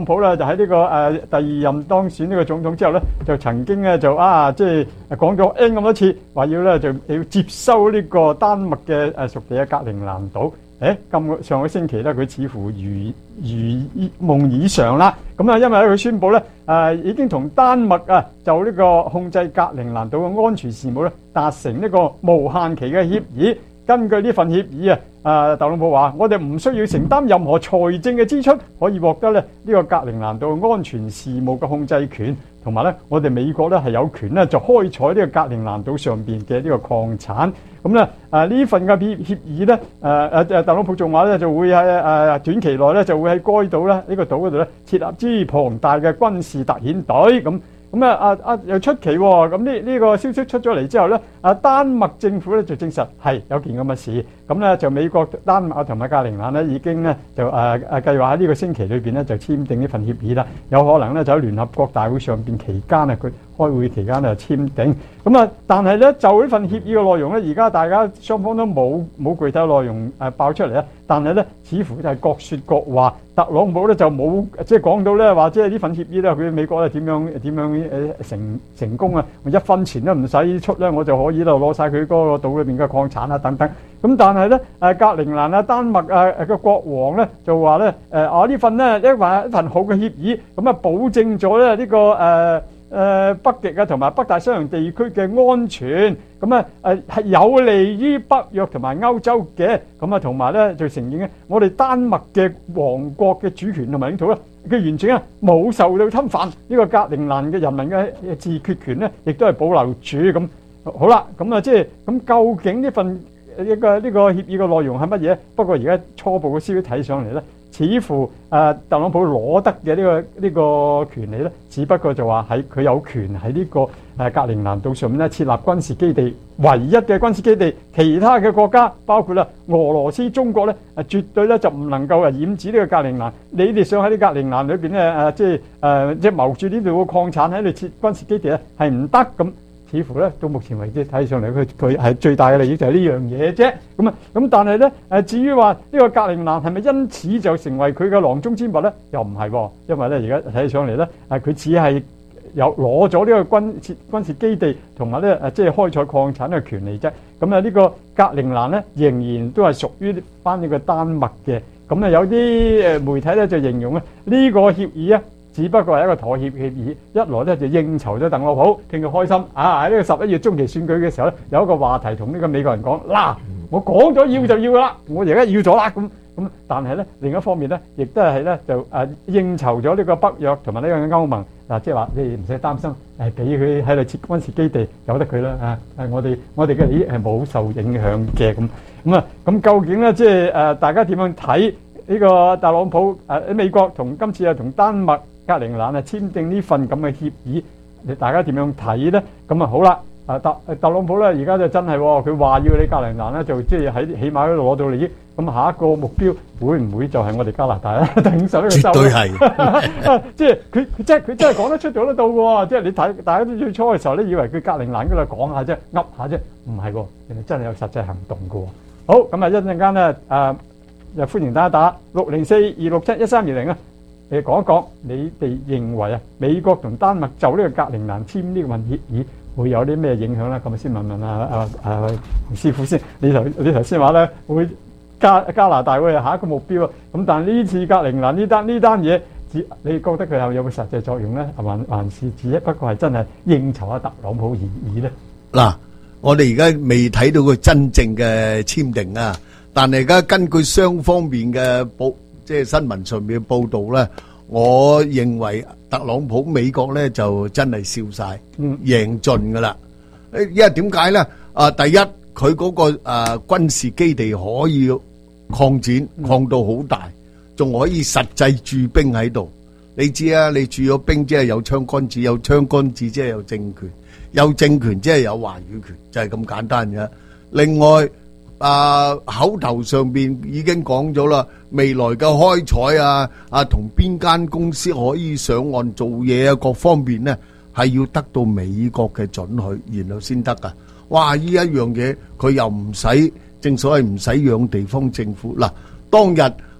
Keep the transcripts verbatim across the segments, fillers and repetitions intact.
普咧就喺呢、這個誒、呃、第二任當選呢個總統之後咧，就曾經咧就啊即係講咗 N 咁多次，話要咧就要接收呢個丹麥嘅誒屬地嘅格陵蘭島。誒今個上個星期咧，佢似乎如如夢以償啦。咁啊，因為咧佢宣布咧，誒、呃、已經同丹麥啊就呢個控制格陵蘭島嘅安全事務咧達成呢個無限期嘅協議。根據呢份協議啊，啊特朗普話：我哋唔需要承擔任何財政嘅支出，可以獲得咧呢個格陵蘭島安全事務嘅控制權，同埋咧我哋美國咧係有權咧就開採呢個格陵蘭島上邊嘅呢個礦產。咁咧誒呢份嘅協協議咧，誒誒誒特朗普仲話咧就會喺誒、呃、短期內咧就會喺該島咧呢、呢個島嗰度咧設立支龐大嘅軍事特遣隊咁。咁啊啊啊又出奇喎、哦！咁呢呢個消息出咗嚟之後咧，啊丹麥政府咧就證實係有件咁嘅事。咁咧就美國、丹麥同埋格陵蘭咧已經咧就誒誒、啊、計劃喺呢個星期裏邊咧就簽訂呢份協議啦。有可能咧就喺聯合國大會上邊期間啊，佢開會期間咧就簽訂。咁啊，但係咧就呢份協議嘅內容咧，而家大家雙方都冇冇具體內容誒爆出嚟啊。但係咧，似乎就係各説各話。特朗普咧就冇即係講到咧話，即係呢份協議咧，佢美國咧點樣點樣誒成成功啊？一分錢都唔使出咧，我就可以咧攞晒佢嗰個島裏邊嘅礦產啊等等。咁但係咧誒格陵蘭啊、丹麥啊誒個國王咧就話咧誒啊呢份咧一份一份好嘅協議，咁啊保證咗咧呢個誒。呃誒、呃、北極啊，同埋北大西洋地區嘅安全，咁啊誒係有利於北約同埋歐洲嘅，咁啊同埋咧就承認咧，我哋丹麥嘅王國嘅主權同埋領土咧，佢完全啊冇受到侵犯，呢、這個格陵蘭嘅人民嘅自決權咧，亦都係保留住。咁好啦，咁啊即係咁究竟呢份呢個呢個協議嘅內容係乜嘢？不過而家初步嘅消息睇上嚟咧。似乎誒、呃、特朗普攞得嘅呢、這個呢、這個權利咧，只不過就話喺佢有權喺呢、這個誒、呃、格陵蘭島上面咧設立軍事基地，唯一嘅軍事基地，其他嘅國家包括啦俄羅斯、中國咧，誒絕對咧就唔能夠誒染指呢個格陵蘭。你哋想喺呢格陵蘭裏邊咧誒即係誒即係謀住呢度嘅礦產喺度設軍事基地咧，係唔得咁。似乎咧到目前為止睇上嚟，佢佢係最大嘅利益就係呢樣嘢啫。咁啊咁，但係咧誒，至於話呢個格陵蘭係咪因此就成為佢嘅囊中之物咧？又唔係喎，因為咧而家睇上嚟咧誒，佢只係有攞咗呢個軍設軍事基地同埋咧誒，即係開採礦產嘅權利啫。咁啊，呢個格陵蘭咧仍然都係屬於翻呢個丹麥嘅。咁啊，有啲誒媒體咧就形容咧呢個協議啊，只不過係一個妥協協議，一來咧就應酬咗特朗普，聽到開心啊！喺呢個十一月中期選舉嘅時候咧，有一個話題同呢個美國人講：嗱，我講咗要就要噶啦，我而家要咗啦咁咁。但係咧另一方面咧，亦都係咧就誒應酬咗呢個北約同埋呢個歐盟嗱，即係話你唔使擔心，誒俾佢喺度設軍事基地，由得佢啦啊！誒我哋我哋嘅利益係冇受影響嘅咁咁啊咁究竟咧即係誒大家點樣睇呢個特朗普誒喺美國同今次啊同丹麥格陵蘭啊簽訂呢份咁嘅協議，你大家點樣睇咧？咁啊好啦，啊特特朗普咧而家就真係佢話要你格陵蘭咧，就即係喺起碼嗰度攞到利益。咁下一個目標會唔會就係我哋加拿大咧？第五十一個州，絕對係，即係佢佢真係佢真係講得出做得到嘅喎。即係你睇大家都最初嘅時候咧，以為佢格陵蘭嗰度講下啫，噏下啫，唔係喎，原來真係有實際行動嘅喎。好，咁啊一陣間咧誒，又歡迎大家打六零四二六七一三二零啊！誒講一講，你哋認為啊，美國同丹麥就呢個格陵蘭簽呢個協議會有啲咩影響咧？咁啊，先問問啊啊啊洪師傅先。你頭你頭先話咧，會加加拿大會係下一個目標啊。咁但係呢次格陵蘭呢單呢單嘢，只你覺得佢有有冇實際作用咧？還還是只不過係真係應酬下特朗普而已咧？ 嗱，我哋而家未睇到佢真正嘅簽訂啊，但係而家根據雙方面嘅報。即係新聞上面嘅報導咧，我認為特朗普美國咧就真係笑曬，贏盡㗎啦。因為點解咧？啊，第一佢嗰個誒軍事基地可以擴展擴到好大，仲可以實際駐兵喺度。你知啊，你駐咗兵即係有槍桿子，有槍桿子即係有政權，有政權即係有話語權，就係咁簡單嘅。另外，啊，口頭上邊已經講咗啦，未來嘅開採啊，啊同邊間公司可以上岸做嘢啊，各方面呢係要得到美國嘅准許，然後先得噶。哇！呢一樣嘢佢又唔使，正所謂唔使養地方政府嗱。當日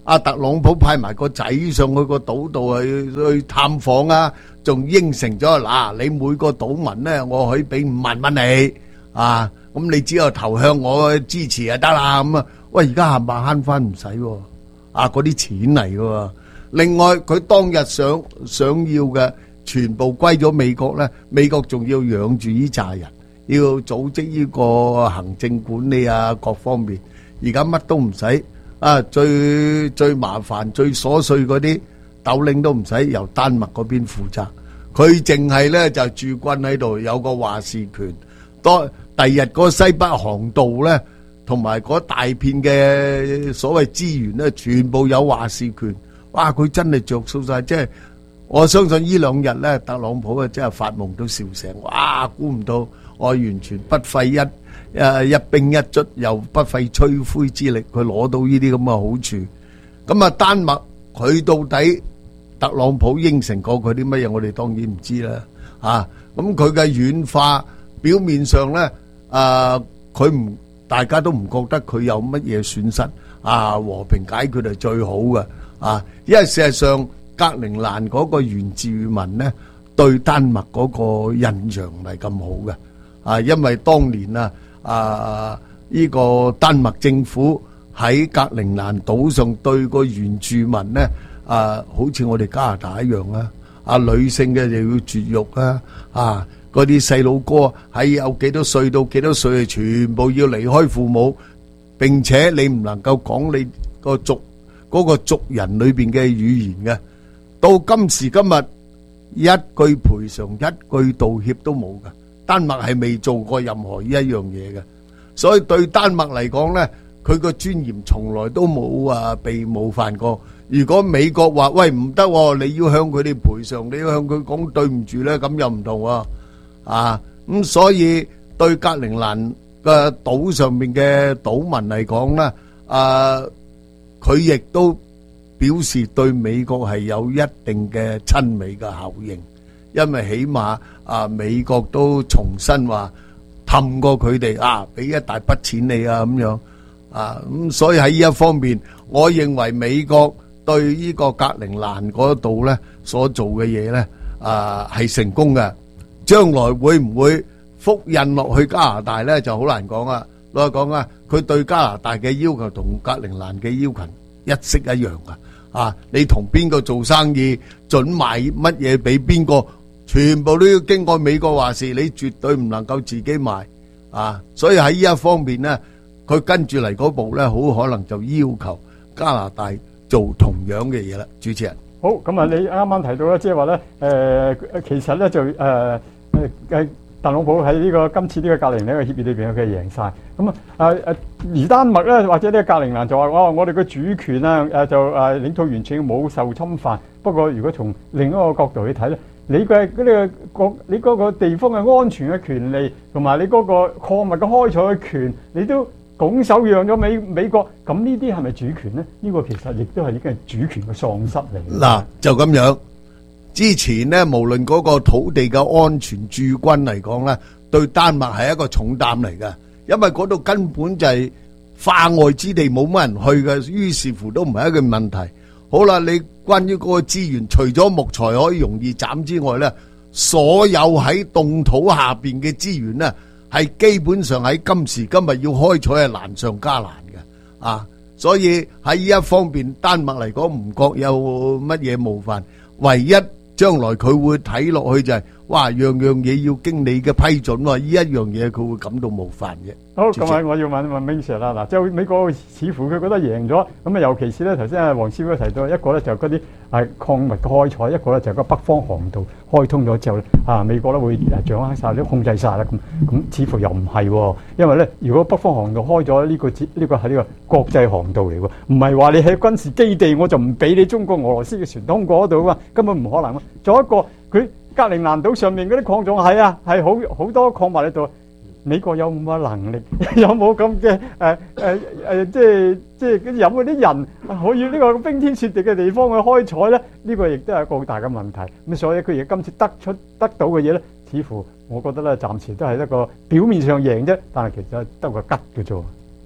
阿特朗普派埋個仔上去個島度去去探訪啊，仲應承咗嗱，你每個島民咧，我可以俾五萬蚊你啊，咁你只要投向我支持就得啦咁啊。喂，而家冚唪唥慳翻唔使喎，啊嗰啲錢嚟喎。另外佢當日想想要嘅全部歸咗美國咧，美國仲要養住呢扎人，要組織呢個行政管理啊各方面，而家乜都唔使。啊，最最麻煩、最瑣碎嗰啲斗領都唔使由丹麥嗰邊負責，佢淨係咧就駐軍喺度，有個話事權。當第日嗰西北航道咧，同埋嗰大片嘅所謂資源咧，全部有話事權。哇！佢真係着數晒，即係我相信呢兩日咧，特朗普啊真係發夢都笑醒。哇！估唔到我完全不費一。誒一兵一卒又不費吹灰之力，佢攞到呢啲咁嘅好處。咁啊，丹麥佢到底特朗普應承過佢啲乜嘢？我哋當然唔知啦。啊，咁佢嘅軟化表面上咧，誒佢唔大家都唔覺得佢有乜嘢損失。啊，和平解決係最好嘅。啊，因為事實上格陵蘭嗰個原住民咧，對丹麥嗰個印象唔係咁好嘅。啊，因為當年啊。啊！呢個丹麥政府喺格陵蘭島上對個原住民咧，啊，好似我哋加拿大一樣啊！啊，女性嘅就要絕育啊！啊，嗰啲細佬哥喺有幾多歲到幾多歲，全部要離開父母，並且你唔能夠講你個族嗰個族人裏邊嘅語言嘅。到今時今日，一句賠償、一句道歉都冇㗎。丹麥係未做過任何呢一樣嘢嘅，所以對丹麥嚟講咧，佢個尊嚴從來都冇啊被冒犯過。如果美國話喂唔得，你要向佢哋賠償，你要向佢講對唔住咧，咁又唔同啊！啊咁，所以對格陵蘭嘅島上面嘅島民嚟講咧，啊佢亦都表示對美國係有一定嘅親美嘅效應。因為起碼啊，美國都重新話氹過佢哋啊，俾一大筆錢你啊咁樣啊，咁所以喺呢一方面，我認為美國對呢個格陵蘭嗰度咧所做嘅嘢咧啊係成功嘅。將來會唔會複印落去加拿大咧就好難講啊。老實講啊，佢對加拿大嘅要求同格陵蘭嘅要求一式一樣噶啊！你同邊個做生意，準賣乜嘢俾邊個？全部都要經過美國話事，你絕對唔能夠自己賣啊！所以喺呢一方面咧，佢跟住嚟嗰步咧，好可能就要求加拿大做同樣嘅嘢啦。主持人， 好，咁啊，你啱啱提到咧，即係話咧，誒，其實咧就誒誒誒，特朗普喺呢個今次呢個格陵蘭嘅協議裏邊，佢係贏晒。咁啊誒誒，而丹麥咧或者呢個格陵蘭就話，哇，我哋嘅主權啊誒就誒領土完全冇受侵犯。不過如果從另一個角度去睇咧，你嘅嗰啲個你嗰個地方嘅安全嘅權利，同埋你嗰個礦物嘅開採嘅權，你都拱手讓咗美美國，咁呢啲係咪主權咧？呢個其實亦都係已經係主權嘅喪失嚟。 嗱，就咁樣。之前咧，無論嗰個土地嘅安全駐軍嚟講咧，對丹麥係一個重擔嚟嘅，因為嗰度根本就係化外之地，冇乜人去嘅，於是乎都唔係一個問題。好啦，你關於嗰個資源，除咗木材可以容易斬之外咧，所有喺凍土下邊嘅資源咧，係基本上喺今時今日要開採係難上加難嘅啊！所以喺呢一方面，丹麥嚟講唔覺有乜嘢冒犯，唯一將來佢會睇落去就係、是，哇，樣樣嘢要經你嘅批准喎，呢一樣嘢佢會感到冒犯嘅。 好，咁啊，我要問問 Ming Sir 啦，嗱，即係美國似乎佢覺得贏咗，咁啊，尤其是咧頭先阿黃師傅提到，一個咧就嗰啲係礦物嘅開採，一個咧就係個北方航道開通咗之後咧，啊，美國咧會掌握晒，都控制晒啦，咁咁似乎又唔係喎，因為咧如果北方航道開咗呢個呢、呢個係呢個國際航道嚟喎，唔係話你喺軍事基地我就唔俾你中國俄羅斯嘅船通過嗰度啊，根本唔可能。仲有一個佢格陵蘭島上面嗰啲礦種係啊係好好多礦物喺度。美國有冇能力？有冇咁嘅誒誒誒，即係即係有冇啲人可以呢個冰天雪地嘅地方去開採咧？呢個亦都係一個好大嘅問題。咁所以佢而家今次得出得到嘅嘢咧，似乎我覺得咧，暫時都係一個表面上贏啫，但係其實得個吉嘅啫。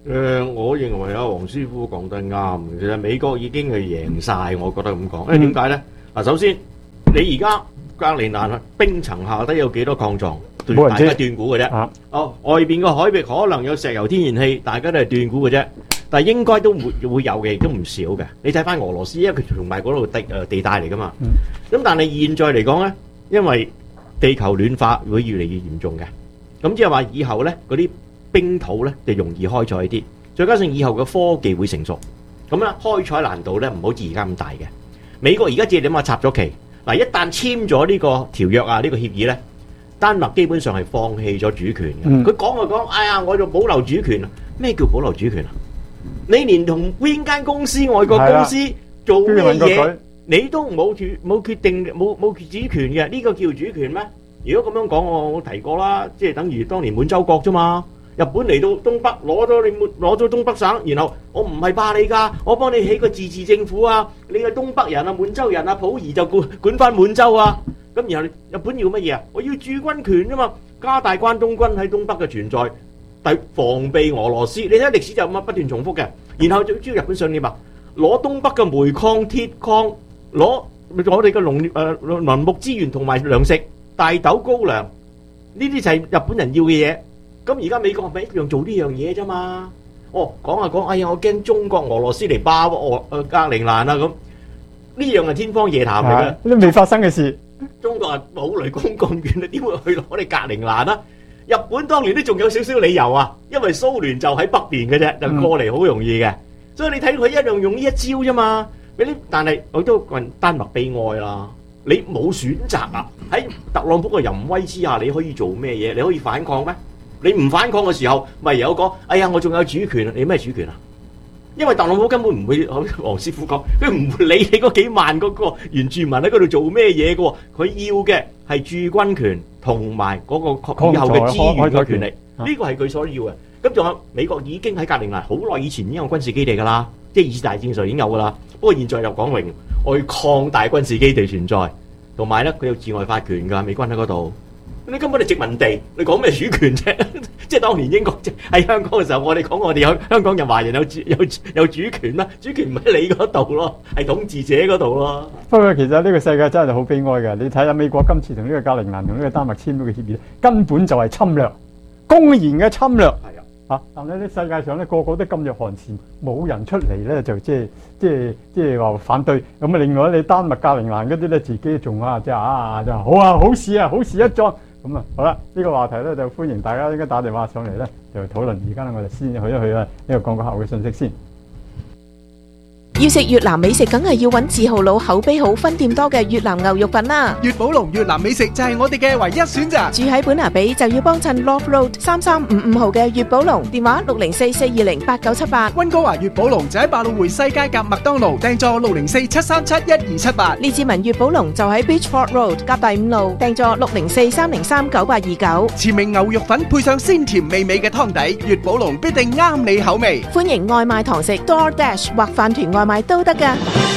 誒、呃，我認為阿黃師傅講得啱。其實美國已經係贏晒，我覺得咁講。因為點解咧？嗱，首先你而家格陵蘭冰層下底有幾多礦藏？ 冇人知大家斷估嘅啫。 啊， 哦，外邊個海域可能有石油、天然氣，大家都係斷估嘅啫。但係應該都會會有嘅，亦都唔少嘅。你睇翻俄羅斯，因為佢同埋嗰度地誒地帶嚟噶嘛。咁、嗯、但係現在嚟講咧，因為地球暖化會越嚟越嚴重嘅，咁即係話以後咧嗰啲冰土咧就容易開採啲，再加上以後嘅科技會成熟，咁咧開採難度咧唔好似而家咁大嘅。美國而家只係點啊插咗旗，嗱一旦簽咗呢個條約啊呢、呢個協議咧，丹麥基本上係放棄咗主權嘅。佢講就講，哎呀我就保留主權啊！咩叫保留主權啊？你連同邊間公司外國公司做咩嘢，你都冇決冇決定冇冇主權嘅，呢、呢個叫主權咩？如果咁樣講，我我提過啦，即係等於當年滿洲國啫嘛。日本嚟到東北攞咗你攞咗東北省，然後我唔係霸你㗎，我幫你起個自治政府啊！你係東北人啊，滿洲人啊，溥儀就管管翻滿洲啊！咁然後日本要乜嘢啊？我要駐軍權啫嘛，加大關東軍喺東北嘅存在，但防備俄羅斯。你睇歷史就咁啊，不斷重複嘅。然後就知道日本想點啊？攞東北嘅煤礦、鐵礦，攞我哋嘅農業誒林木資源同埋糧食。大豆高粱呢啲就係日本人要嘅嘢，咁而家美國係咪一樣做呢樣嘢啫嘛？哦，講下講，哎呀，我驚中國俄羅斯嚟霸俄誒格陵蘭啊咁，呢樣係天方夜譚嚟嘅， 都未發生嘅事。 中國係冇雷公咁遠啊，點會去攞我哋格陵蘭啊？日本當年都仲有少少理由啊，因為蘇聯就喺北邊嘅啫，就過嚟好容易嘅，所以你睇佢一樣用呢一招啫嘛。嗰啲但係我都問丹麥悲哀啦。你冇選擇啊！喺特朗普嘅淫威之下，你可以做咩嘢？你可以反抗咩？你唔反抗嘅時候，咪有講：哎呀，我仲有主權，你咩主權啊？因為特朗普根本唔會，好似黃師傅講，佢唔會理你嗰幾萬嗰個原住民喺嗰度做咩嘢嘅。佢要嘅係駐軍權同埋嗰個以後嘅資源嘅權利，呢個係佢所要嘅。咁仲有美國已經喺格陵蘭好耐以前已經有軍事基地㗎啦，即係二次大戰時候已經有㗎啦。不過現在又講榮。我要擴大軍事基地存在，同埋咧佢有治外法權㗎，美軍喺嗰度。你根本係殖民地，你講咩主權啫？即係當年英國喺香港嘅時候，我哋講我哋有香港人華人有有有主權啦，主權唔喺你嗰度咯，係統治者嗰度咯。 不過其實呢個世界真係好悲哀嘅，你睇下美國今次同呢個格陵蘭同呢個丹麥簽咗嘅協議，根本就係侵略，公然嘅侵略。係啊。啊！但係咧，世界上咧個個都噤若寒蟬，冇人出嚟咧就即係即係即係話反對。咁啊，另外你丹麥格陵蘭嗰啲咧自己仲啊，即係啊，就好啊，好事啊，好事一樁。咁啊，好啦，呢個話題咧就歡迎大家應該打電話上嚟咧就討論。而家咧我哋先去一去啊呢個廣告後嘅信息先。 要食越南美食，梗係要揾字號佬、口碑好、分店多嘅越南牛肉粉啦。 粵寶龍越南美食就係我哋嘅唯一選擇。 住喺本拿比就要幫襯 Love Road 三三五五號嘅粵寶龍，電話六零四四二零八九七八。 溫哥華粵寶龍就喺百老匯西街夾麥當勞，訂座六零四七三七一二七八。 列治文粵寶龍就喺 Beachford Road 夾第五路，訂座六零四三零三九八二九。 前名牛肉粉配上鮮甜美味嘅湯底，粵寶龍必定啱你口味。 歡迎外賣堂食 DoorDash 或飯團外賣都得㗎。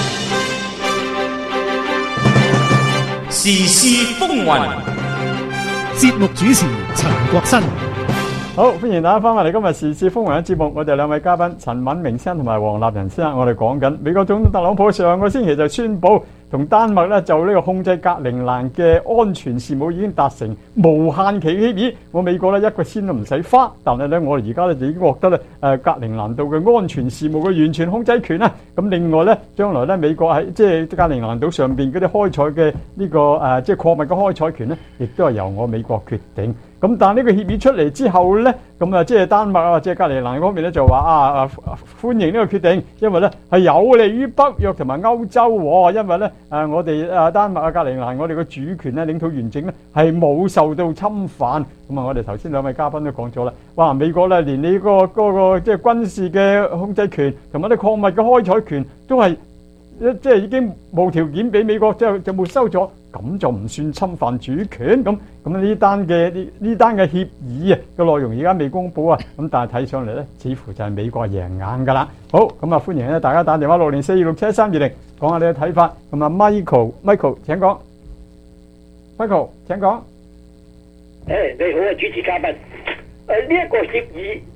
時事風雲， 節目主持陳國新。 好，歡迎大家翻返嚟今日時事風雲嘅節目。我哋兩位嘉賓陳敏明先生同埋黃立仁先生，我哋講緊美國總統特朗普上個星期就宣布同丹麥咧就呢個控制格陵蘭嘅安全事務已經達成無限期協議。我美國咧一個仙都唔使花，但係咧我哋而家咧就已經獲得咧誒格陵蘭島嘅安全事務嘅完全控制權啦。咁另外咧，將來咧美國喺即係格陵蘭島上邊嗰啲開採嘅呢個誒即係礦物嘅開採權咧，亦都係由我美國決定。咁但係呢個協議出嚟之後咧，咁啊即係丹麥啊，即係格陵蘭方面咧就話啊啊歡迎呢個決定，因為咧係有利於北約同埋歐洲喎，因為咧誒我哋誒丹麥啊格陵蘭我哋嘅主權咧領土完整咧係冇受到侵犯。咁啊我哋頭先兩位嘉賓都講咗啦，哇美國咧連呢個嗰個即係軍事嘅控制權同埋啲礦物嘅開採權都係即係已經無條件俾美國即係就沒收咗。咁就唔算侵犯主權咁咁呢單嘅呢呢單嘅協議啊嘅內容而家未公布啊，咁但係睇上嚟咧，似乎就係美國贏硬㗎啦。好，咁啊歡迎咧大家打電話六零四二六七三二零講下你嘅睇法。咁啊 Michael Michael 請講 Michael 請講。 誒你好啊主持嘉賓，誒呢一個協議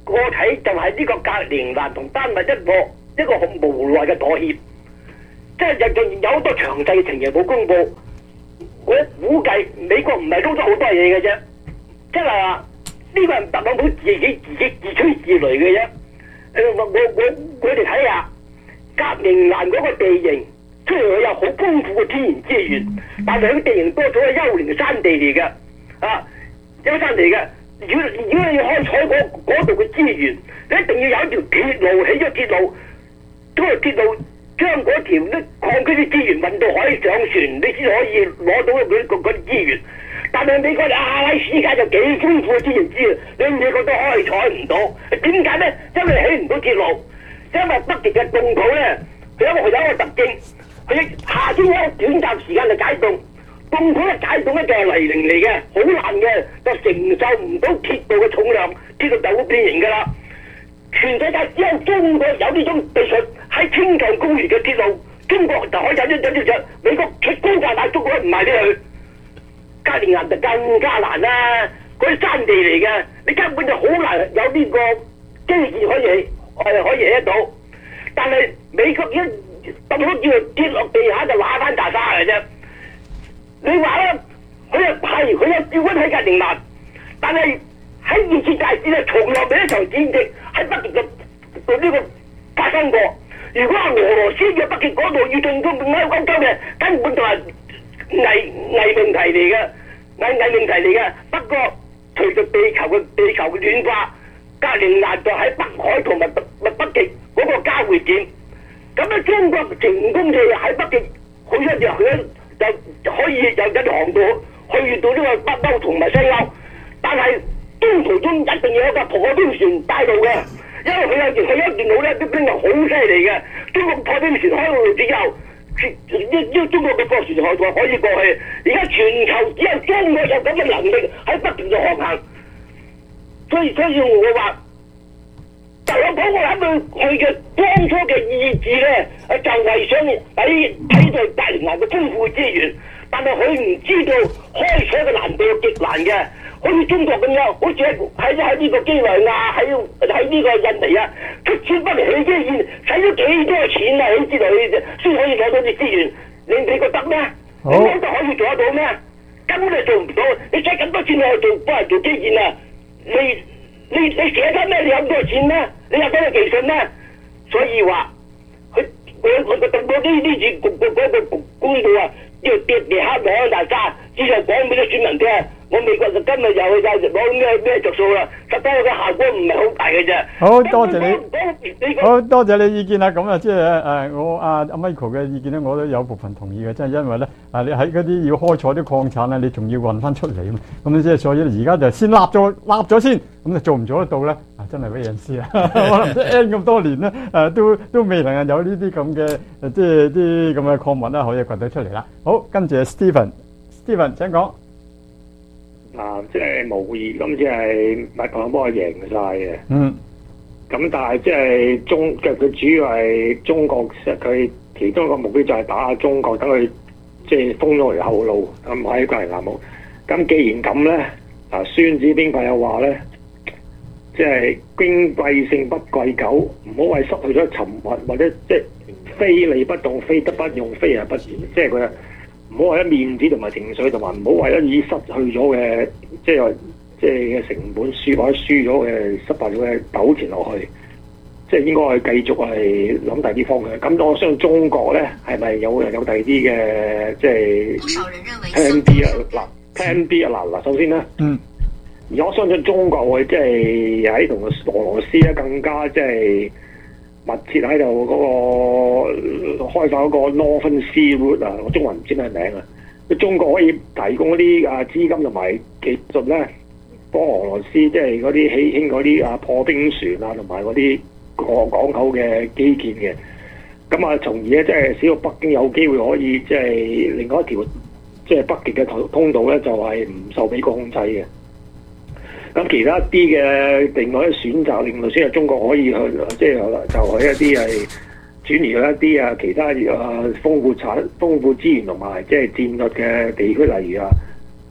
個體就係呢個格陵蘭同丹麥一個一個好無奈嘅妥協，即係有有有好多詳細嘅情形冇公佈。我估計美國唔係撈咗好多嘢嘅啫，即係話呢個係特朗普自己自己自吹自擂嘅啫。誒我我我我哋睇下格陵蘭嗰個地形，雖然佢有好豐富嘅天然資源，但係佢地形多咗係幽靈山地嚟嘅，啊幽山嚟嘅。如果如果你要開採嗰嗰度嘅資源，你一定要有一條鐵路，起咗鐵路，嗰個鐵路將嗰條啲礦區啲資源運到海上船，你先可以攞到佢嗰嗰啲資源。但係美國阿拉斯加就幾豐富嘅資源資源，你美國都開採唔到，點解咧？因為起唔到鐵路，因為北極嘅凍土咧，佢因為佢有一個特徵，佢夏天一短暫時間就解凍。凍土一解凍咧就係泥濘嚟嘅，好爛嘅，就承受唔到鐵道嘅重量，鐵道就會變形噶啦。全世界只有中國有呢種技術，喺青藏高原嘅鐵路，中國就可以有呢有呢隻，美國出高價買中國唔賣俾佢。格陵蘭就更加難啦，嗰啲山地嚟嘅，你根本就好難有呢個基建可以起，係可以起得到。但係美國一特朗普叫佢跌落地下就揦翻大沙嘅啫。你話咧，佢又係佢有照溫喺格陵蘭，但係喺二次大戰咧，從來未一場戰役喺北極嘅呢個發生過。如果係俄羅斯嘅北極嗰度要進攻歐歐洲嘅，根本就係偽偽命題嚟嘅，偽偽命題嚟嘅。不過隨着地球嘅地球嘅暖化，格陵蘭就喺北海同埋北北極嗰個交匯點。咁咧，中國成功就喺北極去一日去一。就可以有引航道去到呢個北歐同埋西歐，但係中途中一定要有架破冰船帶路嘅，因為佢有佢有一段路咧啲冰係好犀利嘅。中國破冰船開路之後，呢呢中國嘅貨船航道可以過去。而家全球只有中國有咁嘅能力喺北極度航行，所以所以我話特朗普我諗佢佢嘅當初嘅意志咧，就係想喺睇在格陵蘭嘅豐富資源，但係佢唔知道開採嘅難度極難嘅，好似中國咁樣，好似喺喺呢個基內亞，喺喺呢個印尼啊，出錢不嚟起基建，使咗幾多錢啊？起之類先可以攞到啲資源，你你覺得咩？你覺得可以做得到咩？根本就做唔到，你使咁多錢去做幫人做基建啊？你你你捨得咩？你有咁多錢咩？你有咁嘅技術咩？所以話佢我我我我呢呢次嗰嗰個公告啊，要跌地黑攞大家，只係講俾啲選民聽。我美國就今日又又攞咩咩着數啦，實際個效果唔係好大嘅啫。 好多謝你，好多謝你意見啦。咁啊，即係誒我阿阿 Michael 嘅意見咧，我都有部分同意嘅，即係因為咧啊，你喺嗰啲要開採啲礦產咧，你仲要運翻出嚟咁，咁即係所以而家就先立咗立咗先，咁就做唔做得到咧？啊，真係威人師啊！可能即係 N 咁多年咧，誒都都未能有呢啲咁嘅誒，即係啲咁嘅礦物啦，可以掘到出嚟啦。好，跟住 Stephen，Stephen 請講。 嗱，即係無疑，今次係麥特朗普係贏晒嘅。 嗯。咁但係即係中嘅，佢主要係中國，佢其中一個目標就係打下中國，等佢即係封咗條後路，咁喺格陵蘭冇。咁既然咁咧，嗱，孫子兵法有話咧，即係兵貴勝不貴久，唔好為失去咗沉默，或者即係非利不動，非得不用，非而不言，即係佢。唔好為咗面子同埋情緒，同埋唔好為咗已失去咗嘅，即係即係嘅成本輸或者輸咗嘅失敗咗嘅糾纏落去，即係應該係繼續係諗第二啲方向。咁我相信中國咧係咪有有第二啲嘅即係 plan B 啊？嗱 plan B 啊嗱嗱，首先咧，嗯，而我相信中國會即係喺同俄羅斯咧更加即係。密切喺度嗰個開發嗰個 Northern Sea Route 啊，我中文唔知咩名啊。中國可以提供嗰啲啊資金同埋技術咧，幫俄羅斯即係嗰啲起興嗰啲啊破冰船啊，同埋嗰啲過港口嘅基建嘅。咁啊，從而咧即係使到北京有機會可以即係另外一條即係北極嘅通通道咧，就係唔受美國控制嘅。咁其他一啲嘅另外一啲選擇，另外先係中國可以去，即係就係一啲係轉移去一啲啊其他啊豐富產、豐富資源同埋即係戰略嘅地區，例如啊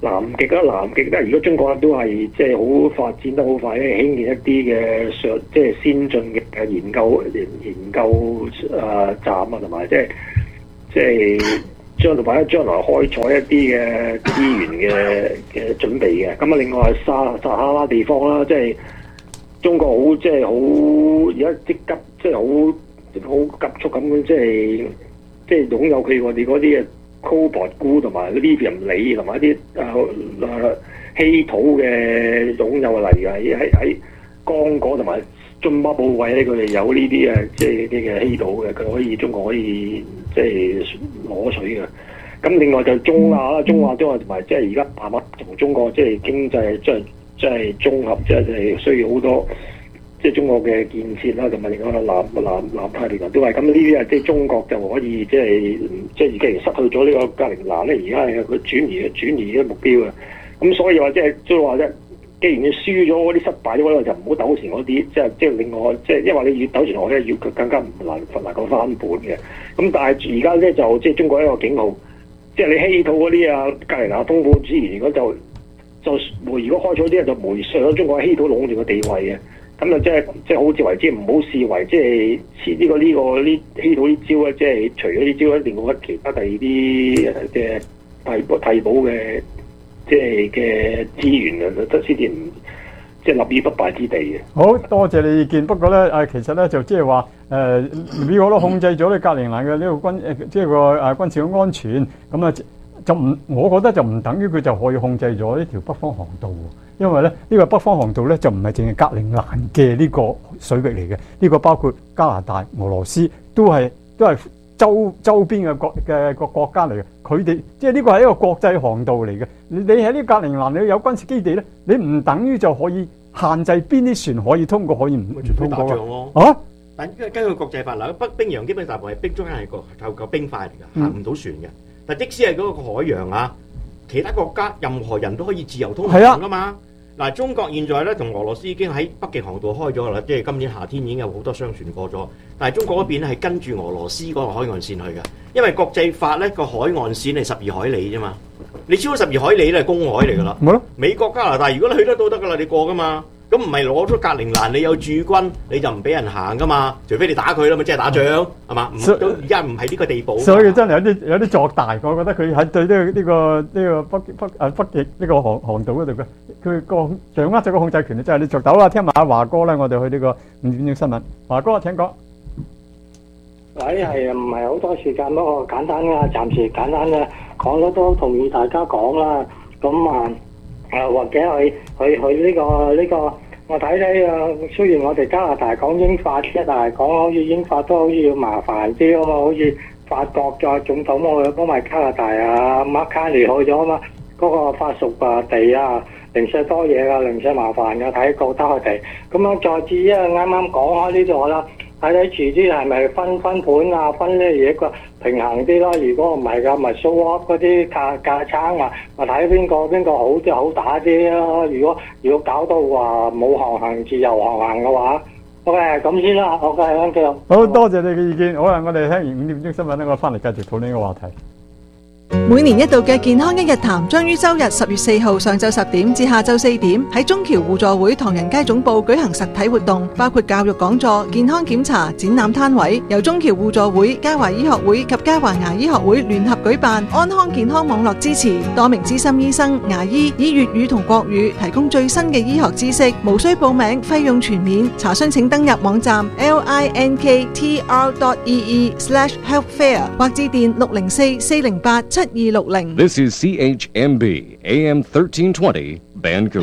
南極啦，南極咧，如果中國都係即係好發展得好快咧，興建一啲嘅上即係先進嘅研究研研究誒、呃、站啊，同埋即係即係將或者將來開採一啲嘅資源嘅嘅準備嘅。咁啊，另外撒撒哈拉地方啦，即係中國好即係好而家即急即係好好急速咁樣即係即係擁有佢我哋嗰啲嘅。cobalt 鈷同埋 lithium 鋰同埋一啲誒誒稀土嘅擁有嚟㗎，喺喺喺剛果同埋津巴布韋咧，佢哋有呢啲誒即係啲嘅稀土嘅，佢可以中國可以即係攞取嘅。咁另外就中亞啦，中亞中亞同埋即係而家慢慢同中國即係經濟即係即係綜合，即係係需要好多。即係中國嘅建設啦，同埋另外南南南太平洋都係咁，呢啲啊，即係中國就可以即係即係既然失去咗呢個格陵蘭咧，而家係佢轉移轉移嘅目標啊。咁所以話即係即係話啫，既然你輸咗嗰啲失敗咗嗰啲，就唔好糾纏嗰啲，即係即係另外即係因為你越糾纏落去，越更加唔難能夠翻本嘅。咁但係而家咧就即係中國一個警號，即係你稀土嗰啲啊，格陵蘭豐富資源，如果就就如果開咗啲就沒上咗中國稀土壟斷嘅地位嘅。咁啊，即係即係好自為之，唔好視為即係呢、呢個呢、呢個呢稀土呢招咧，即係除咗呢招，一定會其他第二啲嘅替補替補嘅即係嘅資源啊，得先至唔即係立於不敗之地嘅。 好多謝你意見，不過咧誒，其實咧就即係話誒，美國都控制咗呢格陵蘭嘅呢個軍誒，即係個誒軍事嘅安全，咁啊就唔，我覺得就唔等於佢就可以控制咗呢條北方航道。因為咧，呢、這個北方航道咧就唔係淨係格陵蘭嘅呢個水域嚟嘅，呢、這個包括加拿大、俄羅斯都係都係周周邊嘅國嘅個國家嚟嘅。佢哋即係呢個係一個國際航道嚟嘅。你你喺呢格陵蘭你有軍事基地咧，你唔等於就可以限制邊啲船可以通過，可以唔通過咯。 啊！ 但根根據國際法嗱，北冰洋基本大部係冰中間係個係個冰塊嚟㗎，行唔到船嘅。但即使係嗰個海洋啊，其他國家任何人都可以自由通行㗎嘛。嗱，中國現在咧同俄羅斯已經喺北極航道開咗啦，即係今年夏天已經有好多商船過咗。但係中國嗰邊咧係跟住俄羅斯嗰個海岸線去嘅，因為國際法咧個海岸線係十二海里啫嘛，你超過十二海里咧係公海嚟㗎啦。 冇咯， 美國加拿大如果你去得到得㗎啦，你過㗎嘛。咁唔係攞咗格陵蘭，你有駐軍你就唔俾人行㗎嘛，除非你打佢啦，咪即係打仗係嘛？都而家唔係呢個地步。 所以真係有啲有啲作大，我覺得佢喺對呢個呢個呢個北北誒北極呢個航航道嗰度嘅，佢個掌握咗個控制權，真係你作到啦。聽埋阿華哥咧，我哋去呢個五點鐘新聞。華哥請講。 喂，係唔係好多時間？不過簡單啦，暫時簡單啦，講咗都同意大家講啦。咁啊誒，或者去去去呢個呢個。我睇睇啊，雖然我哋加拿大講英法啫，但係講好似英法都好似要麻煩啲啊嘛，好似法國再總統我去幫埋加拿大啊，馬卡尼去咗啊嘛，嗰、那個法屬啊地啊，零舍多嘢啊，零舍麻煩嘅，睇覺得佢哋咁樣再至於啱啱講開呢度啦，睇睇遲啲係咪分分盤啊，分呢嘢個平衡啲啦，如果唔係㗎，咪 show up 嗰啲價價差啊，咪睇邊個邊個好啲好打啲咯。如果如果搞到話冇航行自由航行嘅話 ，OK 咁先啦。OK， thank you。 好多謝你嘅意見。好啦，我哋聽完五點鐘新聞咧，我翻嚟繼續討論呢個話題。 每年一度嘅健康一日談將於周日十月四號上晝十點至下晝四點喺中橋互助會唐人街總部舉行實體活動，包括教育講座、健康檢查、展覽攤位，由中橋互助會、嘉華醫學會及嘉華牙醫學會聯合舉辦，安康健康網絡支持，多名資深醫生、牙醫以粵語同國語提供最新嘅醫學知識，無需報名，費用全免。查詢請登入網站 l i n k t r dot e e slash health fair 或致電六零四四零八七二六零。 This is C H M B A M thirteen twenty Vancouver。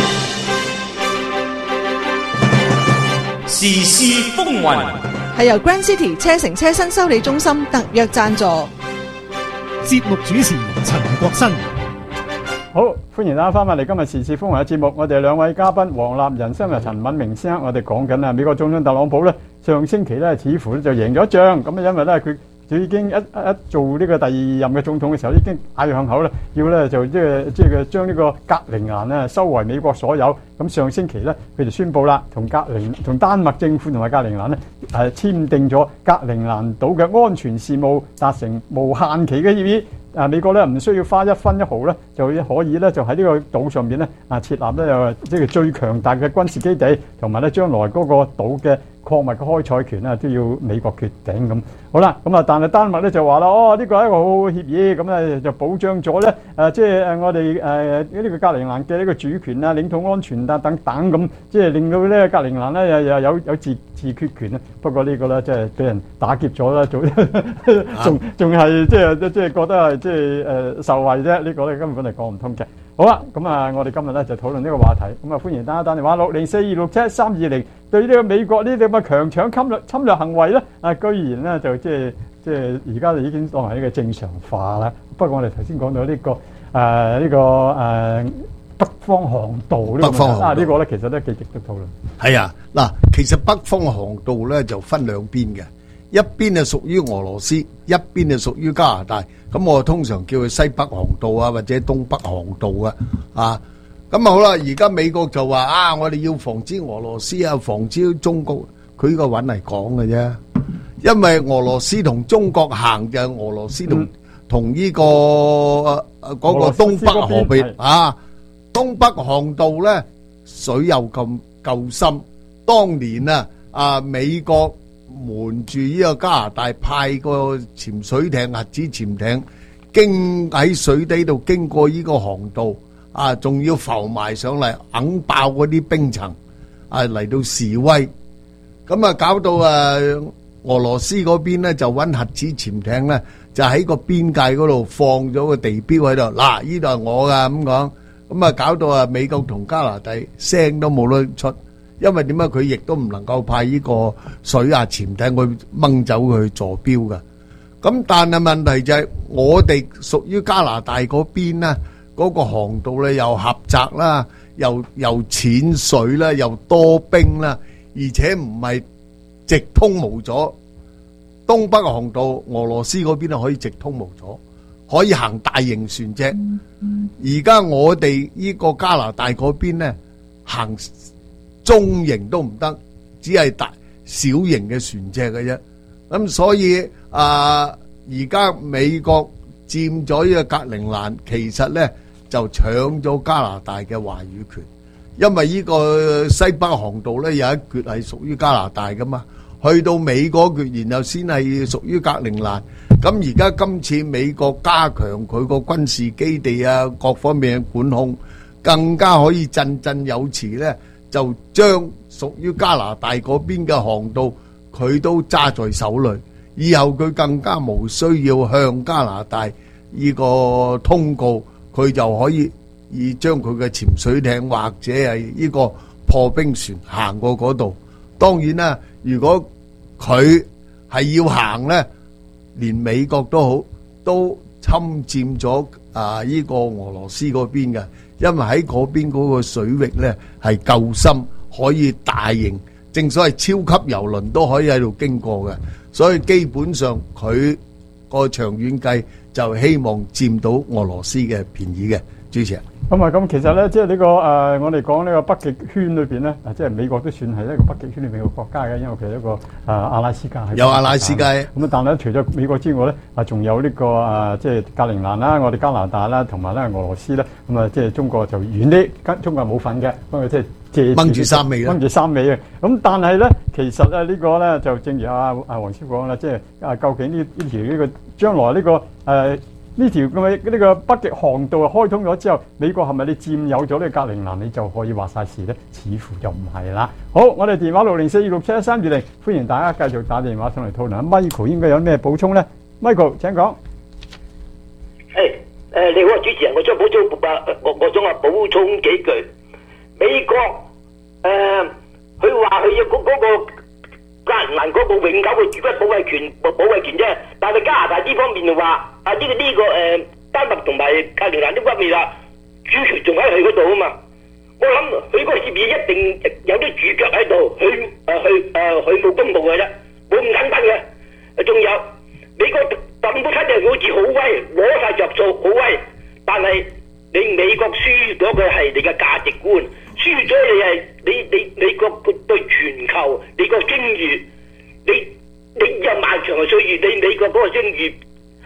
時事風雲係由 Grand City 車城車新修理中心特約贊助。 節目主持陳國新。 好，歡迎大家翻返嚟今日時事風雲嘅節目。我哋兩位嘉賓黃立仁生同陳敏明先生，我哋講緊啊美國總統特朗普咧，上星期咧似乎咧就贏咗仗，咁啊因為咧佢。佢已經一一做呢個第二任嘅總統嘅時候，已經嗌響口啦，要咧就即係即係將呢個格陵蘭咧收為美國所有。咁上星期咧，佢就宣布啦，同格陵同丹麥政府同埋格陵蘭咧誒簽訂咗格陵蘭島嘅安全事務達成無限期嘅協議。 啊美國咧唔需要花一分一毫咧，就可以咧就喺呢個島上面咧啊設立咧有即係最強大嘅軍事基地，同埋咧將來嗰個島嘅礦物嘅開採權啊都要美國決定咁。好啦，咁啊但係丹麥咧就話啦，哦呢個係一個好好協議，咁咧就保障咗咧誒即係誒我哋誒呢個格陵蘭嘅呢個主權啊、領土安全啊等等咁，即係令到咧格陵蘭咧又又有有自自決權啊。不過呢個咧即係俾人打劫咗啦，做仲仲係即係即係覺得係即係誒受惠啫。呢個咧根本係講唔通嘅。好啦，咁啊，我哋今日咧就討論呢個話題。咁啊，歡迎大家打電話六零四二六七三二零。對呢個美國呢啲咁嘅強搶侵略侵略行為咧，啊，居然咧就即係即係而家就已經當係一個正常化啦。不過我哋頭先講到呢個誒呢個誒北方航道呢個問題啊，呢個咧其實都幾值得討論。 係啊，嗱，其實北方航道咧就分兩邊嘅。一邊係屬於俄羅斯，一邊係屬於加拿大。咁我通常叫佢西北航道啊，或者東北航道啊。啊，咁啊好啦，而家美國就話啊，我哋要防止俄羅斯啊，防止中國。佢呢個揾嚟講嘅啫，因為俄羅斯同中國行就係俄羅斯同同呢個嗰個東北河邊啊，東北航道咧水又咁夠深，當年啊啊美國瞞住呢個加拿大派個潛水艇、核子潛艇經喺水底度經過呢個航道啊，仲要浮埋上嚟，硬爆嗰啲冰層啊嚟到示威，咁啊搞到啊俄羅斯嗰邊咧就揾核子潛艇咧，就喺個邊界嗰度放咗個地標喺度，嗱呢度係我噶咁講，咁啊搞到啊美國同加拿大聲都冇得出。因為點解佢亦都唔能夠派呢個水下潛艇去掹走佢坐標㗎？咁但係問題就係我哋屬於加拿大嗰邊咧，嗰個航道咧又狹窄啦，又又淺水啦，又多冰啦，而且唔係直通無阻。東北航道俄羅斯嗰邊咧可以直通無阻，可以行大型船隻。而家我哋呢個加拿大嗰邊咧行中型都唔得，只係大小型嘅船隻嘅啫。咁所以啊，而家美國佔咗呢個格陵蘭，其實咧就搶咗加拿大嘅話語權，因為呢個西北航道咧有一橛係屬於加拿大噶嘛，去到美國橛，然後先係屬於格陵蘭。咁而家今次美國加強佢個軍事基地啊，各方面嘅管控，更加可以振振有詞咧。就將屬於加拿大嗰邊嘅航道，佢都揸在手裏。以後佢更加無需要向加拿大呢個通告，佢就可以以將佢嘅潛水艇或者係呢個破冰船行過嗰度。當然啦，如果佢係要行呢，連美國都好都侵佔咗啊呢個俄羅斯嗰邊嘅。因為喺嗰邊嗰個水域咧係夠深，可以大型，正所謂超級遊輪都可以喺度經過嘅，所以基本上佢個長遠計就希望佔到俄羅斯嘅便宜嘅。主持人， 咁啊，咁其實咧，即係呢個誒、呃，我哋講呢個北極圈裏邊咧，啊，即係美國都算係一個北極圈裏邊嘅國家嘅，因為佢係一個誒、呃、阿拉斯加係有阿拉斯加。咁啊，但係咧，除咗美國之外咧，啊，仲有呢、這個誒、呃，即係格陵蘭啦，我哋加拿大啦，同埋咧俄羅斯咧，咁啊，即係中國就遠啲，跟中國係冇份嘅，不過即係借掹住三尾啦， 掹住三尾嘅。咁但係咧，其實咧呢、這個咧就正如阿阿黃師傅講啦，即係啊，究竟呢呢條呢個將來呢、這個誒？呃呢條咁嘅呢個北極航道開通咗之後，美國係咪你佔有咗呢個格陵蘭，你就可以話晒事咧？似乎就唔係啦。好，我哋電話六零四二六七一三二零，歡迎大家繼續打電話上嚟討論。Michael 應該有咩補充咧 ？Michael 請講。 誒誒，你好，主持人，我想補充啊，我我想話補充幾句。美國誒，佢話佢要嗰嗰個格陵蘭嗰個永久嘅主權保衛權保保衛權啫，但係加拿大呢方面就話。啊！呢、這個呢、這個誒、呃，丹麥同埋格陵蘭呢方面啦，主權仲喺佢嗰度啊嘛。我諗佢嗰個協議一定有啲主腳喺度，佢誒佢誒佢冇公布嘅啫，冇咁簡單嘅。仲有美國特朗普睇嚟好似好威，攞晒着數好威，但係你美國輸咗嘅係你嘅價值觀，輸咗你係你你美國對全球你個聲譽，你你有漫長嘅歲月，你美國嗰個聲譽。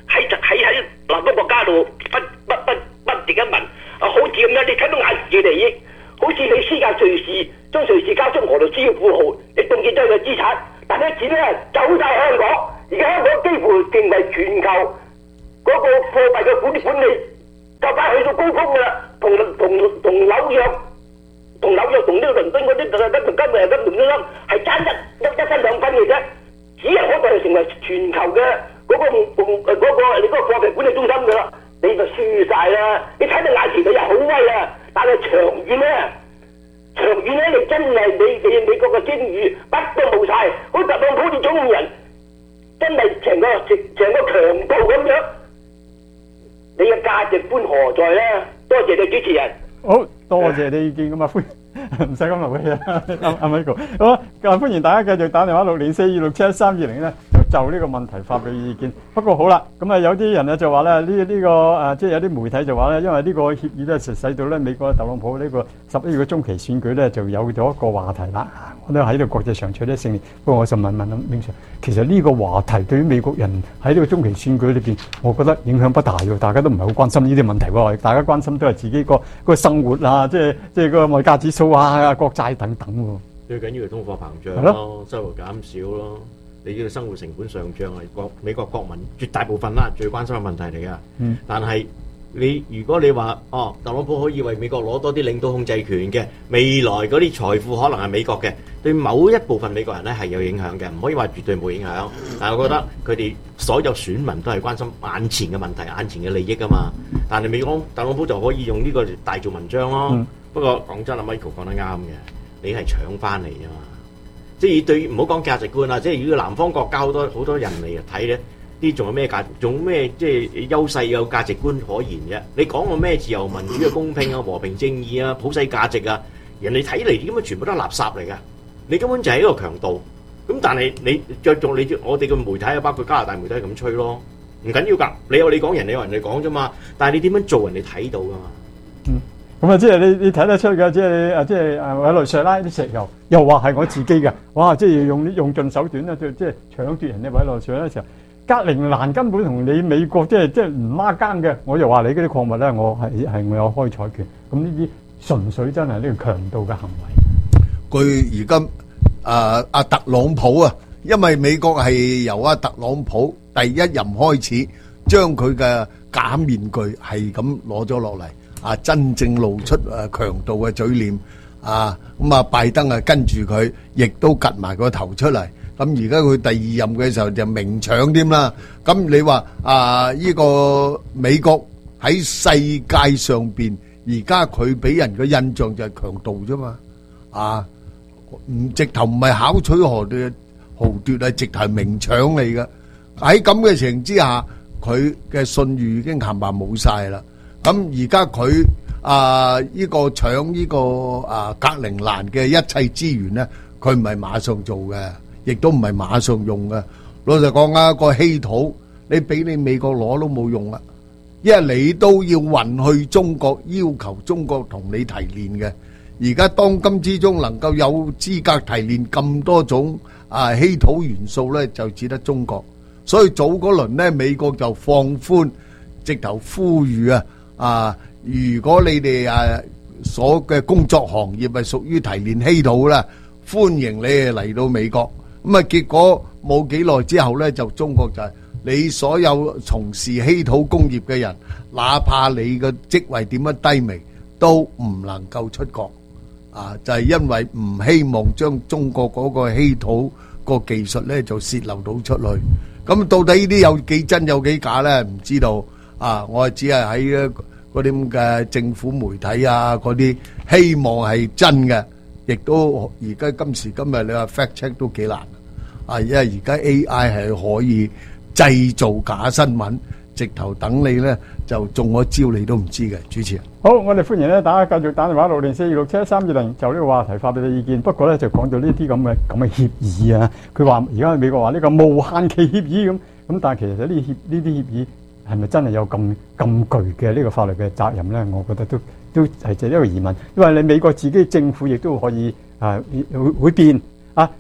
喺喺喺南方國家度不不不不值一文啊！好似咁樣，你睇到眼前嘅利益，好似你私下瑞士將瑞士交出俄羅斯嘅富豪，你凍結咗佢嘅資產，但係啲錢咧走晒香港，而家香港幾乎成為全球嗰個貨幣嘅管管理，就快去到高峰㗎啦，同同同紐約。同紐約同呢個倫敦嗰啲同同今日嘅倫敦係爭一一一分兩分嘅啫，只係可能係成為全球嘅嗰、嗰個嗰、嗰個你嗰個貨幣管理中心㗎啦，你就輸晒啦！你睇到眼前你又好威啊，但係長遠咧，長遠咧你真係你你美國嘅聲譽乜都冇晒，好特朗普呢種人真係成個成個強盜咁樣，你嘅價值觀何在咧？多謝你主持人。 好多謝你意見咁啊，歡唔使咁流氣啊，阿阿 Michael。好啊，歡迎大家繼續打電話六零四二六七一三二零咧，就呢個問題發表意見。不過好啦，咁啊有啲人咧就話咧呢呢、這個誒、啊，即係有啲媒體就話咧，因為呢個協議咧，實使到咧美國特朗普呢個十一月嘅中期選舉咧就有咗一個話題啦。我都喺度國際上取得勝利。不過我就問問阿明 Sir，其實呢個話題對於美國人喺呢個中期選舉裏邊，我覺得影響不大喎。大家都唔係好關心呢啲問題喎，大家關心都係自己個個生活啊，即係即係個外價指數啊、國債等等喎。 最緊要係通貨膨脹咯，收入減少咯。你呢個生活成本上漲係國美國國民絕大部分啦最關心嘅問題嚟㗎。嗯，但係你如果你話哦，特朗普可以為美國攞多啲領導控制權嘅，未來嗰啲財富可能係美國嘅，對某一部分美國人咧係有影響嘅，唔可以話絕對冇影響。但係我覺得佢哋所有選民都係關心眼前嘅問題、眼前嘅利益啊嘛。但係美國特朗普就可以用呢個大做文章咯。嗯、不過講真，阿 Michael 講得啱嘅，你係搶翻嚟啫嘛。即係對唔好講價值觀啦，即係如果南方國家好多好多人嚟睇咧，啲仲有咩價，仲有咩即係優勢有價值觀可言啫？你講個咩自由民主嘅公平啊、和平正義啊、普世價值啊，人哋睇嚟根本全部都係垃圾嚟㗎。你根本就係一個強盜。咁但係你着重你我哋嘅媒體啊，包括加拿大媒體係咁吹咯，唔緊要㗎。你有你講，人哋有人哋講啫嘛。但係你點樣做，人哋睇到㗎嘛。嗯。 咁啊，即係你你睇得出嘅，即係啊，即係誒委內瑞拉啲石油，又話係我自己嘅，哇！即係用用盡手段咧，即係即係搶奪人哋委內瑞拉嘅時候，格陵蘭根本同你美國即係即係唔孖更嘅，我又話你嗰啲礦物咧，我係係我有開採權，咁呢啲純粹真係呢個強盜嘅行為。 佢而家啊阿特朗普啊，因為美國係由阿特朗普第一任開始，將佢嘅假面具係咁攞咗落嚟。啊！真正露出誒強盜嘅嘴臉啊！咁啊，拜登啊跟住佢，亦都趌埋個頭出嚟。咁而家佢第二任嘅時候就明搶添啦。咁你話啊？呢個美國喺世界上邊，而家佢俾人嘅印象就係強盜啫嘛。啊，唔直頭唔係巧取豪奪，豪奪係直頭係明搶嚟嘅。喺咁嘅情形之下，佢嘅信譽已經冚唪唥冇晒啦。咁而家佢啊呢個搶呢個啊格陵蘭嘅一切資源咧，佢唔係馬上做嘅，亦都唔係馬上用嘅。老實講啊，個稀土你俾你美國攞都冇用啦，因為你都要運去中國，要求中國同你提煉嘅。而家當今之中能夠有資格提煉咁多種啊稀土元素咧，就只得中國。所以早嗰輪咧，美國就放寬，直頭呼籲啊！啊！如果你哋啊所嘅工作行業係屬於提煉稀土啦，歡迎你哋嚟到美國。咁啊，結果冇幾耐之後咧，就中國就係你所有從事稀土工業嘅人，哪怕你嘅職位點樣低微，都唔能夠出國。啊，就係因為唔希望將中國嗰個稀土個技術咧就洩漏到出去。咁到底呢啲有幾真有幾假咧？唔知道。啊，我係只係喺嗰啲咁嘅政府媒體啊，嗰啲希望係真嘅，亦都而家今時今日你話 fact check 都幾難啊！因為而家 A I 係可以製造假新聞，直頭等你咧就中咗招，你都唔知嘅。主持人， 好，我哋歡迎咧大家繼續打電話六零四二六七一三二零，就呢個話題發表你意見。不過咧就講到呢啲咁嘅咁嘅協議啊，佢話而家美國話呢個無限期協議咁，咁但係其實呢協呢啲協議。係咪真係有咁咁巨嘅呢個法律嘅責任咧？我覺得都都係就一個疑問，因為你美國自己政府亦都可以啊會會變啊，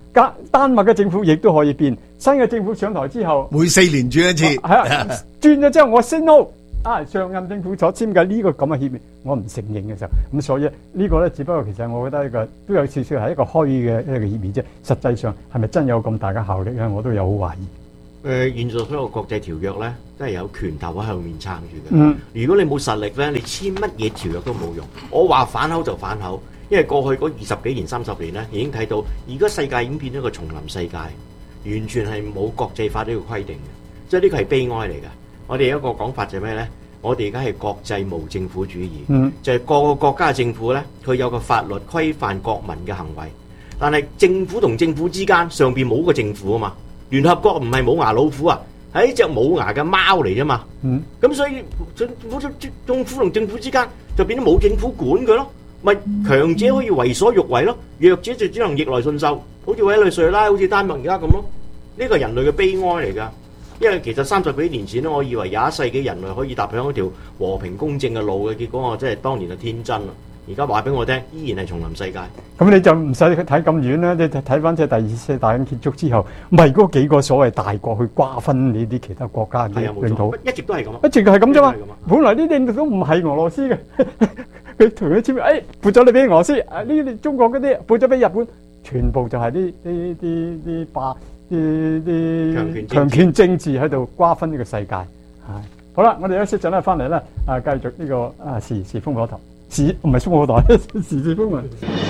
加丹麥嘅政府亦都可以變，新嘅政府上台之後， 每四年轉一次， 係啊，轉咗之後我 say no。啊！上任政府所簽嘅呢個咁嘅協議，我唔承認嘅時候，咁所以呢個咧，只不過其實我覺得呢個都有少少係一個虛嘅一個協議啫。實際上係咪真有咁大嘅效力咧？我都有好懷疑。 誒、呃，現在所有國際條約咧，都係有拳頭喺後面撐住嘅。 嗯， 如果你冇實力咧，你簽乜嘢條約都冇用。我話反口就反口，因為過去嗰二十幾年、三十年咧，已經睇到而家世界已經變咗一個叢林世界，完全係冇國際法呢個規定嘅，即係呢個係悲哀嚟㗎。我哋有一個講法就係咩咧？我哋而家係國際無政府主義， 嗯、 就係個個國家嘅政府咧，佢有個法律規範國民嘅行為，但係政府同政府之間上邊冇個政府啊嘛。聯合國唔係冇牙老虎啊，係一隻冇牙嘅貓嚟啫嘛。咁、 嗯、 所以政府政府同政府之間就變咗冇政府管佢咯，咪強者可以為所欲為咯，弱者就只能逆來順受，好似委內瑞拉、好似丹麥而家咁咯。呢個係人類嘅悲哀嚟㗎。因為其實三十幾年前咧，我以為廿一世紀人類可以踏上一條和平公正嘅路嘅，結果我真係當年就天真啦。而家話俾我聽，依然係叢林世界。 咁你就唔使睇咁遠啦，你睇翻即係第二次世界大戰結束之後，唔係嗰幾個所謂大國去瓜分呢啲其他國家嘅領土， 一直都係咁， 一直係咁啫嘛。本來呢啲領土都唔係俄羅斯嘅，佢同佢簽約，誒撥咗你俾俄羅斯，呢啲中國嗰啲撥咗俾日本，全部就係啲啲啲啲霸。啲啲強權政治喺度瓜分呢個世界，係好啦，我哋休息陣咧，翻嚟咧啊，繼續呢、這個啊時時風火台，時唔係風火台，時事風雲，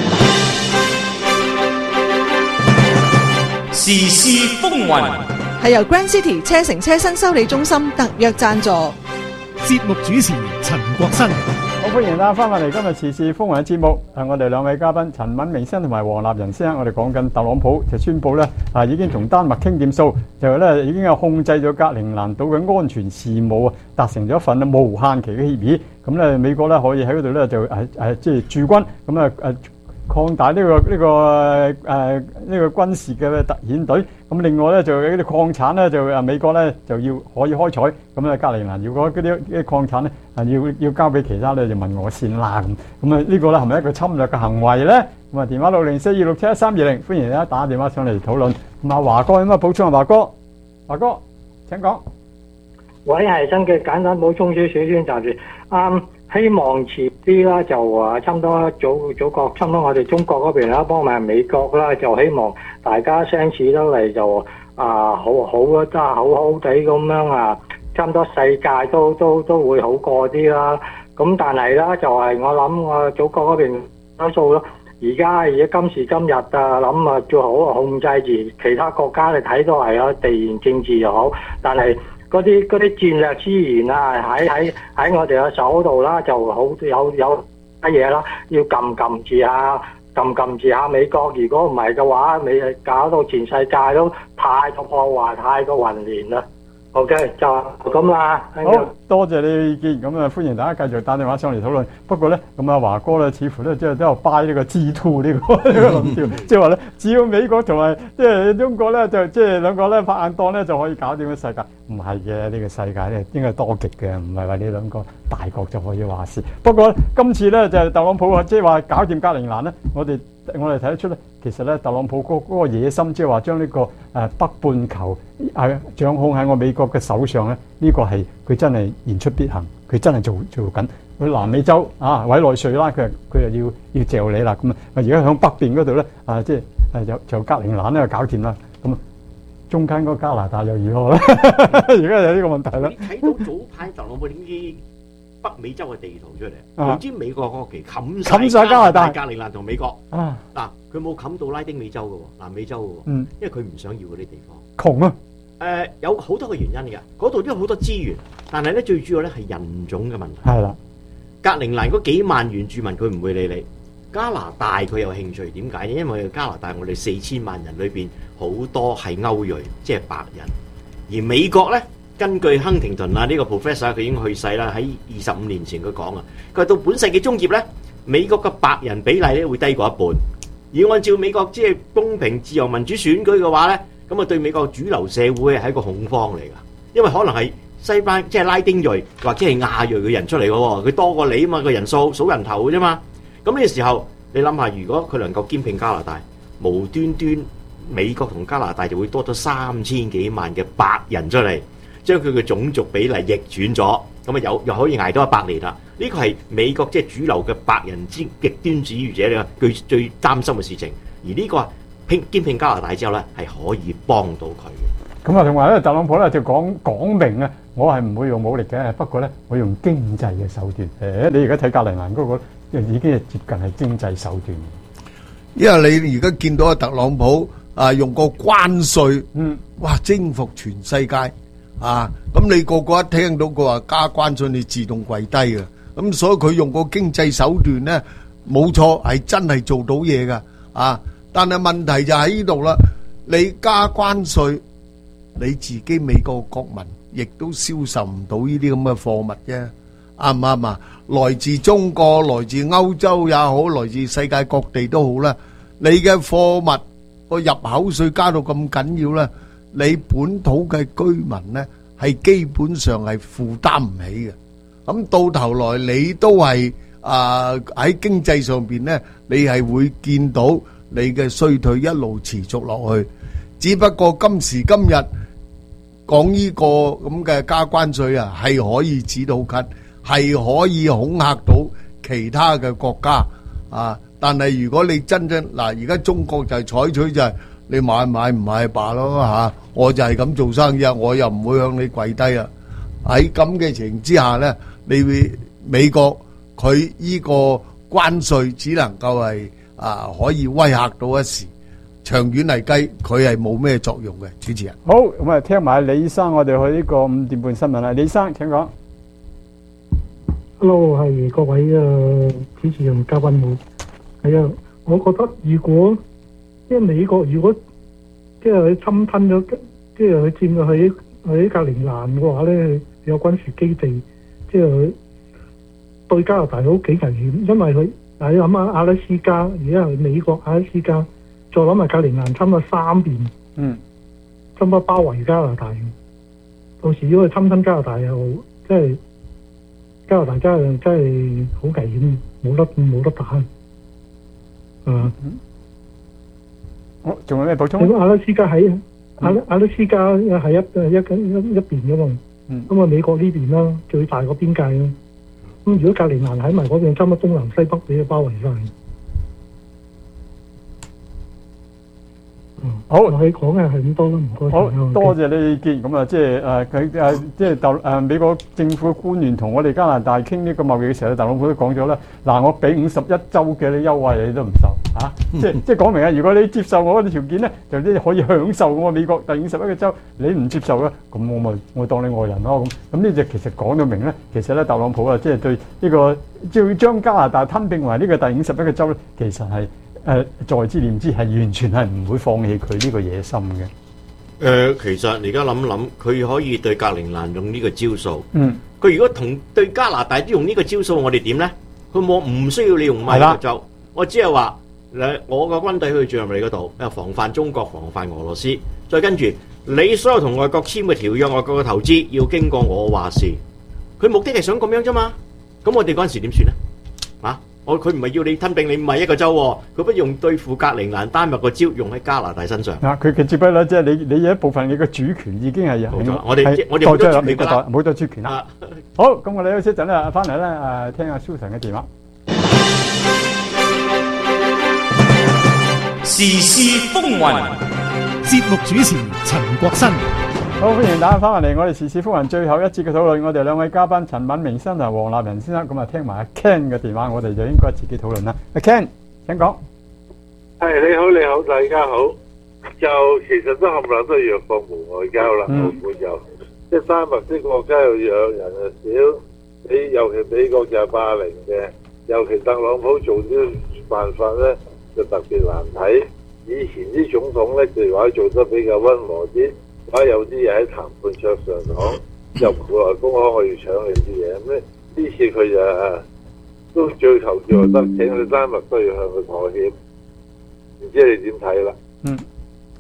時事風雲係由 Grand City 車城車新修理中心特約贊助， 節目主持陳國新。 好，歡迎大家翻返嚟今日時事風雲嘅節目。誒，我哋兩位嘉賓陳敏明先生同埋黃立仁先生，我哋講緊特朗普就宣布咧，啊已經同丹麥傾掂數，就咧已經有控制咗格陵蘭島嘅安全事務啊，達成咗一份無限期嘅協議。咁咧美國咧可以喺嗰度咧就誒誒即係駐軍，咁啊誒擴大呢個呢個誒呢個軍事嘅特遣隊。咁另外咧就有啲礦產咧就誒美國咧就要可以開採，咁咧格陵蘭如果嗰啲啲礦產咧啊要要交俾其他咧就問我先啦咁，咁啊呢個咧係咪一個侵略嘅行為咧？咁啊電話六零四二六七一三二零，歡迎大家打電話上嚟討論。咁啊華哥有乜補充啊？華哥，華哥請講。 喂，係新嘅簡單補充少少先暫時。啱，希望遲啲啦，就啊差唔多祖祖國，差唔多我哋中國嗰邊啦，幫埋美國啦，就希望大家相處得嚟就啊好好啊，真係好好地咁樣啊，差唔多世界都都都會好過啲啦。咁但係啦，就係、是、我諗我祖國嗰邊多數咯。而家而家今時今日啊，諗啊最好控制住其他國家，你睇到係有地緣政治又好，但係嗰啲嗰啲戰略資源啊，喺喺喺我哋嘅手度啦，就好有有乜嘢啦，要撳撳住下，撳撳住下美國。如果唔係嘅話，你搞到全世界都太過破壞，太過混亂啦。OK，就咁啦。 好多謝你嘅意見，咁啊歡迎大家繼續打電話上嚟討論。不過咧，咁啊華哥咧，似乎咧即係都有 buy 呢個 G two 呢個呢個論調，即係話咧，只要美國同埋即係中國咧，就即係兩個咧拍硬檔咧，就可以搞掂個世界。唔係嘅，呢個世界咧應該多極嘅，唔係話呢兩個大國就可以話事。不過今次咧就係特朗普啊，即係話搞掂格陵蘭咧，我哋我哋睇得出咧，其實咧特朗普嗰嗰個野心，即係話將呢個誒北半球係掌控喺我美國嘅手上咧，呢個係佢真係言出必行，佢真係做做緊。去南美洲啊，委內瑞拉佢佢又要要嚼你啦，咁啊而家響北邊嗰度咧啊，即係誒就就格陵蘭咧搞掂啦，咁中間嗰個加拿大又如何咧？而家有呢個問題啦。 你睇到早排特朗普拎啲北美洲嘅地圖出嚟，總之美國嗰個旗冚冚曬加拿大、 格陵蘭同美國。 啊， 嗱，佢冇冚到拉丁美洲嘅喎，南美洲嘅喎， 嗯， 因為佢唔想要嗰啲地方。 窮啊！ 誒、呃、有好多個原因嘅，嗰度都有好多資源，但係咧最主要咧係人種嘅問題。 係啦， 格陵蘭嗰幾萬原住民佢唔會理你，加拿大佢有興趣，點解呢？因為加拿大我哋四千萬人裏邊好多係歐裔，即係白人，而美國咧根據亨廷頓啊呢個 professor 佢已經去世啦，喺二十五年前佢講啊，佢話到本世紀中葉咧，美國嘅白人比例咧會低過一半，而按照美國即係公平自由民主選舉嘅話咧。咁啊，對美國主流社會係一個恐慌嚟㗎，因為可能係西班即係拉丁裔或者係亞裔嘅人出嚟嘅喎，佢多過你啊嘛，個人數數人頭嘅啫嘛。咁呢個時候，你諗下，如果佢能夠兼併加拿大，無端端唔美國同加拿大就會多咗三千幾萬嘅白人出嚟，將佢嘅種族比例逆轉咗，咁啊有又可以捱多一百年啦。呢個係美國即係主流嘅白人之極端主義者咧，佢最擔心嘅事情。而呢個拼兼併加拿大之後咧，係可以幫到佢嘅。 咁啊，同埋咧，特朗普咧就講講明啊，我係唔會用武力嘅，不過咧我用經濟嘅手段。誒，你而家睇格陵蘭嗰個已經係接近係經濟手段。 因為你而家見到阿特朗普啊，用個關稅，嗯，哇，征服全世界啊！咁你個個一聽到佢話加關稅，你自動跪低嘅。咁所以佢用個經濟手段咧，冇錯係真係做到嘢噶啊！但係問題就喺呢度啦，你加關稅，你自己美國國民亦都銷售唔到呢啲咁嘅貨物啫。啱唔啱啊？來自中國、來自歐洲也好，來自世界各地都好啦。你嘅貨物個入口稅加到咁緊要咧，你本土嘅居民咧係基本上係負擔唔起嘅。咁到頭來你都係啊喺經濟上邊咧，你係會見到你嘅衰退一路持續落去。只不過今時今日講呢個咁嘅加關稅啊，係可以止到咳。係可以恐嚇到其他嘅國家啊！但係如果你真正嗱，而家中國就係採取就係你買買唔買罷咯嚇，我就係咁做生意，我又唔會向你跪低啊！喺咁嘅情形之下咧，你會美國佢呢個關稅只能夠係啊可以威嚇到一時，長遠嚟計佢係冇咩作用嘅。主持人， 好，咁啊聽埋李生，我哋去呢個五點半新聞啦。李生請講。 Hello， 係各位誒主持人嘉賓好。係啊，我覺得如果即係美國如果即係佢侵吞咗，即係佢佔咗喺喺格陵蘭嘅話咧，有軍事基地，即係佢對加拿大好幾危險，因為佢嗱你諗下阿拉斯加，而家係美國阿拉斯加，再諗埋格陵蘭，差唔多三邊，嗯，差唔多包圍加拿大。到時如果佢侵吞加拿大又即係。加拿大真係真係好危險，冇得冇得打。啊！ 我仲有咩補充？ 阿拉斯加喺阿阿拉斯加係一一一一邊噶嘛。咁啊，美國呢邊啦，最大個邊界啦。咁如果格陵蘭喺埋嗰邊，差唔多東南西北俾佢包圍晒。 好， 我哋講嘅係咁多啦，唔該。 好多謝你意見。咁啊，即係誒佢誒，即係特誒美國政府官員同我哋加拿大傾呢個貿易嘅時候，特朗普都講咗啦。嗱，我俾五十一州嘅啲優惠，你都唔受嚇。即係即係講明啊，如果你接受我嘅條件咧，就即係可以享受我美國第五十一個州。你唔接受咧，咁我咪我當你外人咯。咁咁呢就其實講到明咧，其實咧特朗普啊，即係對呢個要將加拿大吞併為呢個第五十一個州咧，其實係。誒、呃，在之念之係完全係唔會放棄佢呢個野心嘅。誒、 呃，其實你而家諗諗，佢可以對格陵蘭用呢個招數。嗯，佢如果同對加拿大都用呢個招數，我哋點咧？佢冇唔需要你用買個州，我只係話，誒，我個軍隊去進入你嗰度，誒，防範中國，防範俄羅斯。再跟住，你所有同外國簽嘅條約，外國嘅投資要經過我話事。佢目的係想咁樣啫嘛。咁我哋嗰陣時點算咧？啊？我佢唔係要你吞併，你唔係一個州，佢不用對付格陵蘭丹麥個招用喺加拿大身上。 啊，佢嘅接不啦，即係你你有一部分你嘅主權已經係冇咗，我哋我哋冇咗主權啦， 冇咗主權啦。好，咁我哋休息陣咧，翻嚟咧誒，聽下 Susan 嘅電話。 時事風雲， 節目主持陳國新。 好，歡迎大家翻嚟，我哋時事風雲最後一節嘅討論，我哋兩位嘉賓陳敏明先生同黃立仁先生，咁啊聽埋阿 Ken 嘅電話，我哋就應該自己討論啦。阿 Ken，請講。 係你好，你好，大家好。就其實都冚唪唥都係弱國無外交啦，澳門又即係丹麥啲國家又弱，人又少，你尤其美國就係霸凌嘅，尤其特朗普做啲辦法咧就特別難睇。以前啲總統咧就話做得比較溫和啲。或有啲嘢喺談判桌上講，又唔會話公開我要搶你啲嘢，咁呢次佢就都最頭叫得，請你丹麥都要向佢妥協，唔知你點睇啦？ 嗯，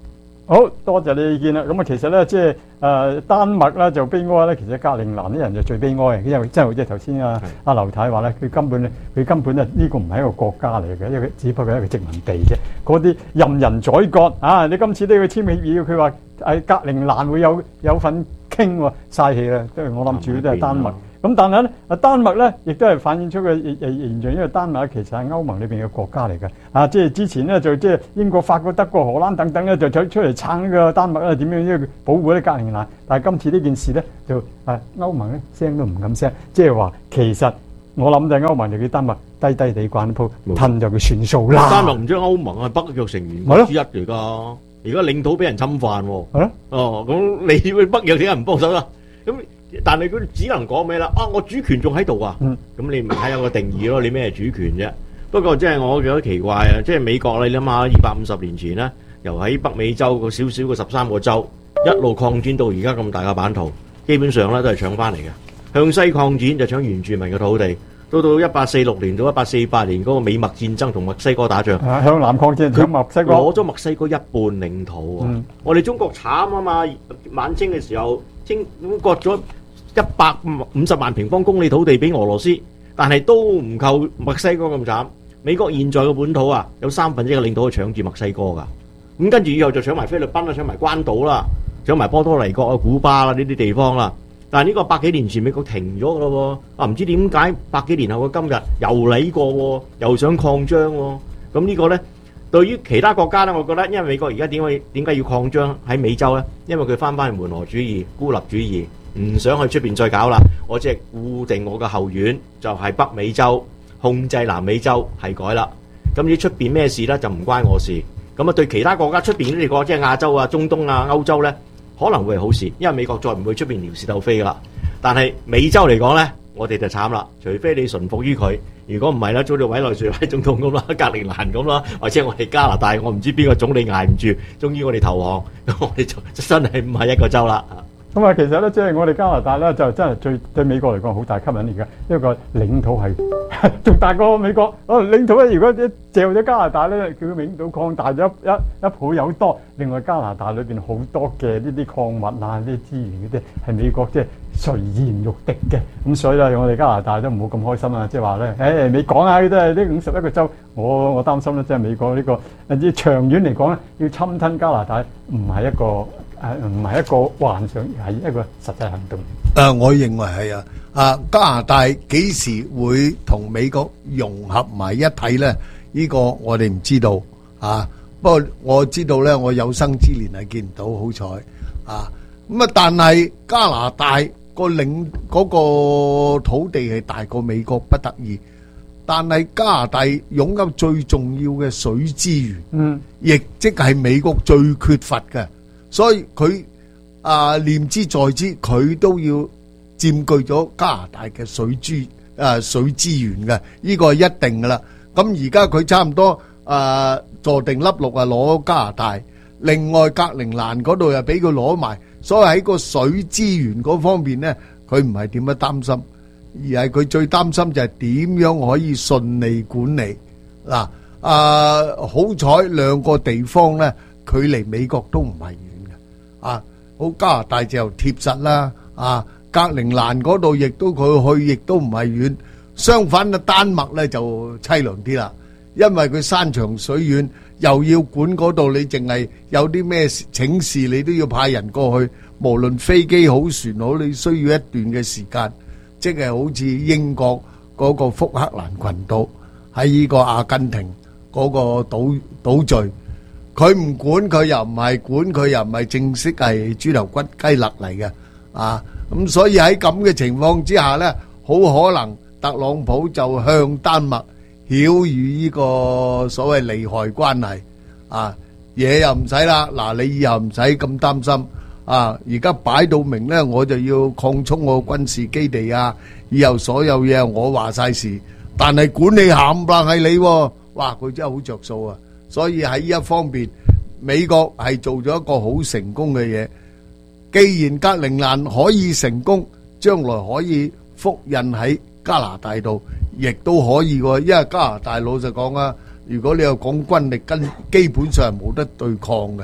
好多謝你嘅意見啦。咁啊，其實咧，即係誒丹麥咧就悲哀咧，其實格陵蘭啲人就最悲哀嘅，因為真係好似頭先啊阿劉太話咧，佢根本咧佢根本咧呢個唔係一個國家嚟嘅，因為佢只不過係一個殖民地啫。嗰啲任人宰割啊！你今次都要簽協議，佢話誒格陵蘭會有有份傾喎，嘥氣啦！都係我諗主要都係丹麥。咁但係咧，啊丹麥咧，亦都係反映出嘅誒現象，因為丹麥其實係歐盟裏邊嘅國家嚟嘅。啊，即係之前咧就即係英國、法國、德國、荷蘭等等咧，就走出嚟撐呢個丹麥咧，點樣呢個保護呢格陵蘭。但係今次呢件事咧，就啊歐盟咧聲都唔敢聲，即係話其實我諗就係歐盟就叫丹麥低低地慣鋪，吞就佢算數啦。 丹麥唔知歐盟係北約成員之一嚟㗎，而家領土俾人侵犯喎。係咯。哦，咁你去北約點解唔幫手啦？咁但係佢只能講咩啦？啊，我主權仲喺度啊！咁、嗯、你咪睇下個定義咯，你咩主權啫？不過即係我覺得奇怪啊！即係美國你諗下，二百五十年前咧，由喺北美洲個少少個十三個州一路擴展到而家咁大嘅版圖，基本上咧都係搶翻嚟嘅。向西擴展就搶原住民嘅土地，到到一八四六年到一八四八年嗰個美墨戰爭同墨西哥打仗， 啊、向南擴戰搶墨西哥， 攞咗墨西哥一半領土啊！嗯、我哋中國慘啊嘛！晚清嘅時候，清割咗一百五十萬平方公里土地俾俄羅斯，但係都唔夠墨西哥咁慘。美國現在嘅本土啊，有三分之一嘅領土係搶住墨西哥噶。咁跟住以後就搶埋菲律賓啦，搶埋關島啦，搶埋波多黎各啊、古巴啦呢啲地方啦。但係呢個百幾年前美國停咗噶咯喎，啊唔知點解百幾年後嘅今日又嚟過喎，又想擴張喎。咁呢個呢，對於其他國家呢，我覺得因為美國而家點解點解要擴張喺美洲呢？因為佢翻返去門羅主義、孤立主義。唔想去出邊再搞啦，我只係固定我嘅後院，就係北美洲，控制南美洲係改啦。咁呢出邊咩事呢？就唔關我事。咁啊對其他國家出邊呢啲國，即係亞洲啊、中東啊、歐洲呢，可能會係好事，因為美國再唔會出邊撩事鬥非噶啦。但係美洲嚟講呢，我哋就慘啦，除非你順服於佢，如果唔係咧，早就委內瑞拉總統咁啦，格陵蘭咁啦，或者我哋加拿大，我唔知邊個總理捱唔住，終於我哋投降，咁我哋就真係唔係一個州啦。 咁啊，其實咧，即係我哋加拿大咧，就真係最對美國嚟講好大吸引力嘅，因為個領土係仲大過美國。哦，領土咧，如果一借咗加拿大咧，佢嘅領土擴大咗一一一倍有多。另外，加拿大裏邊好多嘅呢啲礦物啊、呢啲資源嗰啲係美國即係垂涎欲滴嘅。咁所以咧，我哋加拿大都唔好咁開心啊！即係話咧，誒，你講下都係呢五十一個州，我我擔心咧，即係美國呢個誒長遠嚟講咧，要侵吞加拿大唔係一個。誒唔係一個幻想，係一個實際行動。 誒，我認為係啊，啊加拿大幾時會同美國融合埋一體咧？呢個我哋唔知道啊。不過我知道咧，我有生之年係見唔到，好彩啊。咁啊，但係加拿大個領嗰個土地係大過美國不得已，但係加拿大擁有最重要嘅水資源，嗯，亦即係美國最缺乏嘅。所以佢啊念之在之，佢都要佔據咗加拿大嘅水資啊水資源嘅，呢個係一定噶啦。咁而家佢差唔多啊坐定粒六啊攞加拿大，另外格陵蘭嗰度又俾佢攞埋，所以喺個水資源嗰方面咧，佢唔係點樣擔心，而係佢最擔心就係點樣可以順利管理嗱。啊好彩兩個地方咧，距離美國都唔係啊，好加拿大就貼實啦，啊，格陵蘭嗰度亦都佢去，亦都唔係遠。相反嘅丹麥咧就淒涼啲啦，因為佢山長水遠，又要管嗰度，你淨係有啲咩請示，你都要派人過去。無論飛機好船好，你需要一段嘅時間，即係好似英國嗰個福克蘭群島喺呢個阿根廷嗰個島島嶼。佢唔管，佢又唔係管，佢又唔係正式係豬頭骨雞肋嚟嘅，啊咁所以喺咁嘅情況之下咧，好可能特朗普就向丹麥曉喻呢個所謂利害關係，啊嘢又唔使啦，嗱你以後唔使咁擔心，啊而家擺到明咧，我就要擴充我軍事基地啊，以後所有嘢我話晒事，但係管理冚唪唥係你，哇佢真係好着數啊！所以喺呢一方面，美國係做咗一個好成功嘅嘢。既然格陵蘭可以成功，將來可以複印喺加拿大度，亦都可以喎。因為加拿大老實講啊，如果你又講軍力，跟基本上係冇得對抗嘅。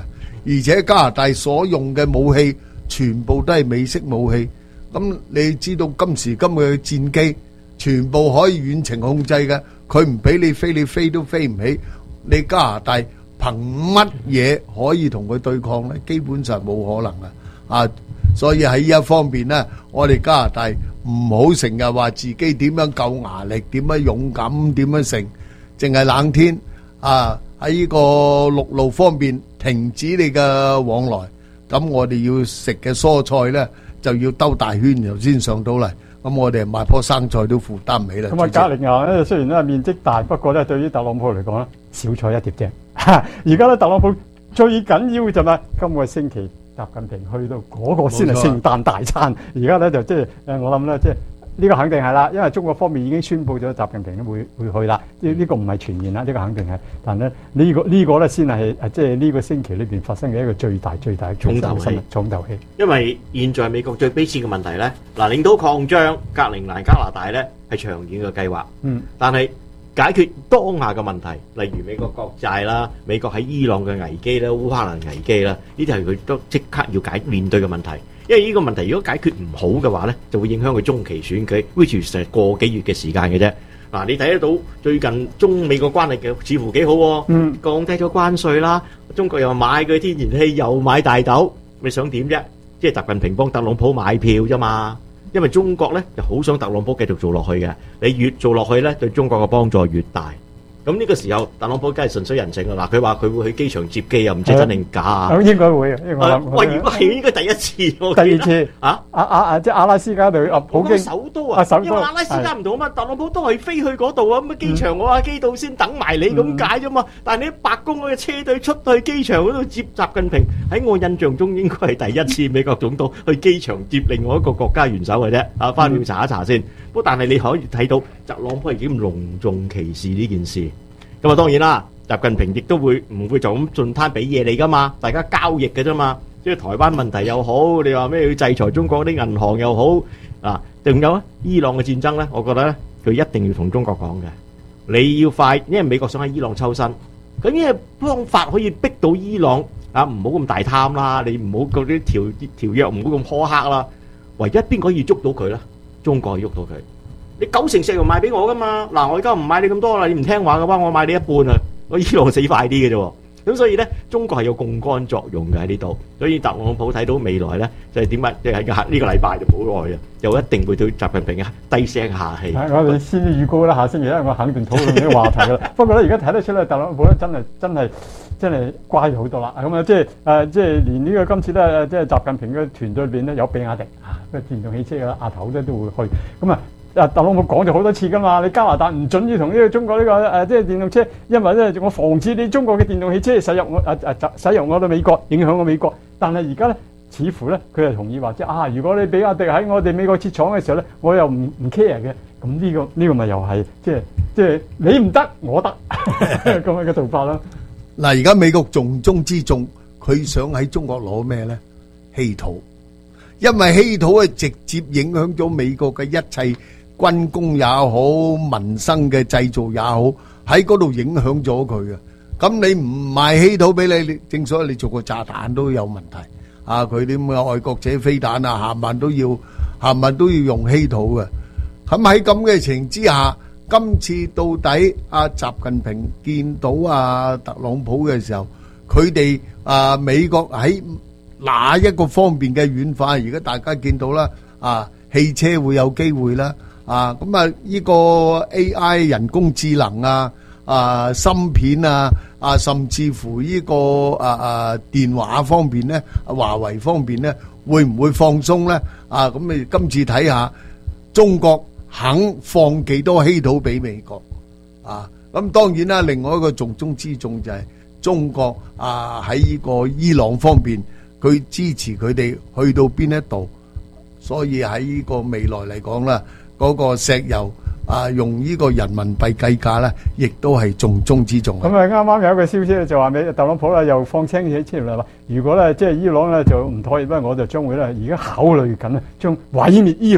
而且加拿大所用嘅武器全部都係美式武器。咁你知道今時今日嘅戰機全部可以遠程控制嘅，佢唔俾你飛，你飛都飛唔起。你加拿大憑乜嘢可以同佢對抗呢？基本上冇可能啊！啊，所以喺呢一方面呢，我哋加拿大唔好成日話自己點樣夠牙力，點樣勇敢，點樣成，淨係冷天啊！喺呢個陸路方面停止你嘅往來，咁我哋要食嘅蔬菜呢，就要兜大圈然後先上到嚟。咁我哋買棵生菜都負擔唔起啦。 咁啊，格陵蘭咧雖然咧面積大，不過咧對於特朗普嚟講咧，小菜一碟啫。而家咧特朗普最緊要就係今個星期習近平去到嗰個先係聖誕大餐。而家咧就即係誒，我諗咧即係呢個肯定係啦，因為中國方面已經宣布咗習近平會會去啦。呢、這、呢個唔係傳言啦，呢、這個肯定係。但係咧呢個呢個咧先係誒，即係呢個星期裏邊發生嘅一個最大最大嘅重頭戲。 重頭戲。因為現在美國最悲慘嘅問題咧，嗱領土擴張，格陵蘭加拿大咧係長遠嘅計劃。嗯。但係解決當下嘅問題，例如美國國債啦、美國喺伊朗嘅危機啦、烏克蘭危機啦，呢啲係佢都即刻要解面對嘅問題。因為呢個問題如果解決唔好嘅話咧，就會影響佢中期選舉 ，which is 成個幾月嘅時間嘅啫。嗱，你睇得到最近中美個關係嘅似乎幾好喎，嗯，降低咗關稅啦，中國又買佢天然氣，又買大豆，你想點啫？即係習近平幫特朗普買票啫嘛。因為中國咧就好想特朗普繼續做落去嘅，你越做落去咧，對中國嘅幫助越大。咁呢個時候，特朗普梗係順水人情啦。嗱，佢話佢會去機場接機，又唔知真定假啊？ 咁應該會啊，應該諗。 喂，如果係應該第一次， 第二次啊啊啊！即係阿拉斯加對啊，普京首都啊，因為阿拉斯加唔同啊嘛，特朗普都係飛去嗰度啊。咁啊，機場我話機度先等埋你咁解啫嘛。但係你喺白宮嗰個車隊出去機場嗰度接習近平，喺我印象中應該係第一次美國總統去機場接另外一個國家元首嘅啫。啊，翻去查一查先。不過但係你可以睇到特朗普係幾咁隆重其事呢件事。咁啊，當然啦，習近平亦都會唔會就咁盡攤俾嘢你噶嘛？大家交易嘅啫嘛。即係台灣問題又好，你話咩要制裁中國啲銀行又好啊？仲有啊，伊朗嘅戰爭咧，我覺得咧，佢一定要同中國講嘅。你要快，因為美國想喺伊朗抽身，咁咩方法可以逼到伊朗啊？唔好咁大貪啦，你唔好嗰啲條條約唔好咁苛刻啦。唯一邊個可以捉到佢咧？中國可以喐到佢。你九成石油賣俾我噶嘛？嗱，我而家唔買你咁多啦，你唔聽話嘅話，我買你一半啊！我伊朗死快啲嘅啫，咁所以咧，中國係有槓桿作用嘅喺呢度。所以特朗普睇到未來咧，就係點解？即係喺呢個禮拜就冇耐啊，又一定會對習近平啊低聲下氣。 我哋先預告啦，下星期一我肯定討論呢個話題噶啦。不過咧，而家睇得出咧，特朗普咧真係真係真係乖咗好多啦。咁啊，即係誒，即係連呢個今次咧，即係習近平嘅團隊裏邊咧，有比亞迪啊，個電動汽車嘅阿頭咧都會去。咁啊。啊！特朗普講咗好多次噶嘛，你加拿大唔準要同呢個中國呢、這個誒、呃，即係電動車，因為咧我防止你中國嘅電動汽車駛入我誒誒駛駛入我哋美國，影響我美國。但係而家咧，似乎咧佢係同意話即係啊，如果你比亞迪喺我哋美國設廠嘅時候咧，我又唔唔 care 嘅。咁呢、這個呢、這個咪又係即係即係你唔得，我得咁樣嘅做法啦。 嗱，而家美國重中之重，佢想喺中國攞咩咧？稀土，因為稀土係直接影響咗美國嘅一切。軍工也好，民生嘅製造也好，喺嗰度影響咗佢嘅。咁你唔賣稀土俾你，正所謂你做個炸彈都有問題。啊，佢啲咁嘅愛國者飛彈啊，冚唪唥都要，冚唪唥都要用稀土嘅。咁喺咁嘅情形之下，今次到底阿習近平見到阿特朗普嘅時候，佢哋啊美國喺哪一個方面嘅軟化？而家大家見到啦，啊汽車會有機會啦。啊，咁啊，呢個 A I 人工智能啊，啊芯片啊，啊甚至乎呢個啊啊電話方面咧，華為方面咧，會唔會放鬆咧？啊，咁你今次睇下中國肯放幾多稀土俾美國啊？咁當然啦，另外一個重中之重就係中國啊喺呢個伊朗方面，佢支持佢哋去到邊一度，所以喺呢個未來嚟講啦。嗰個石油啊，用呢個人民幣計價咧，亦都係重中之重。 咁啊，啱啱有一個消息咧，就話美特朗普咧又放青起出嚟話，如果咧即係伊朗咧就唔妥協咧，我就將會咧而家考慮緊咧，將毀滅伊朗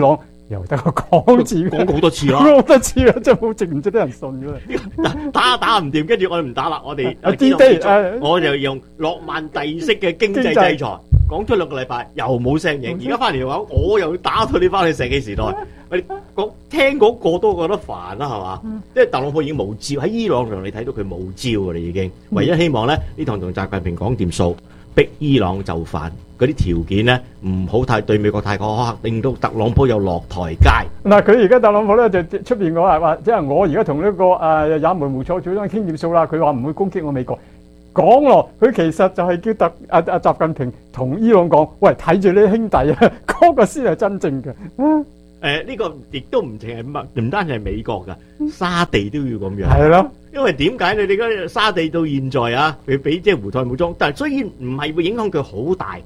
又得個講字， 講過好多次啦， 好多次啦，真係好值唔值得人信㗎。 打打唔掂，跟住我哋唔打啦，我哋啊，D Day， 我就用諾曼第式嘅經濟制裁，講咗兩個禮拜又冇聲影，而家翻嚟嘅話，我又要打到你翻去石器時代。喂，講聽嗰個都覺得煩啦，係嘛？即係特朗普已經冇招喺伊朗上，你睇到佢冇招㗎啦，已經。唯一希望咧，呢堂同習近平講掂數，逼伊朗就範。嗰啲條件咧唔好太對美國太過苛刻，令到特朗普又落台階。 嗱，佢而家特朗普咧就出邊講話話，即係我而家同呢個誒也門胡塞組長傾掂數啦，佢話唔會攻擊我美國。講咯，佢其實就係叫特阿阿習近平同伊朗講，喂，睇住呢兄弟啊，嗰個先係真正嘅。嗯誒呢個亦都唔淨係乜，唔單止係美國㗎，沙地都要咁樣。 係咯， 因為點解你哋嗰沙地到現在啊，佢俾即係胡塞武裝，但係雖然唔係會影響佢好大。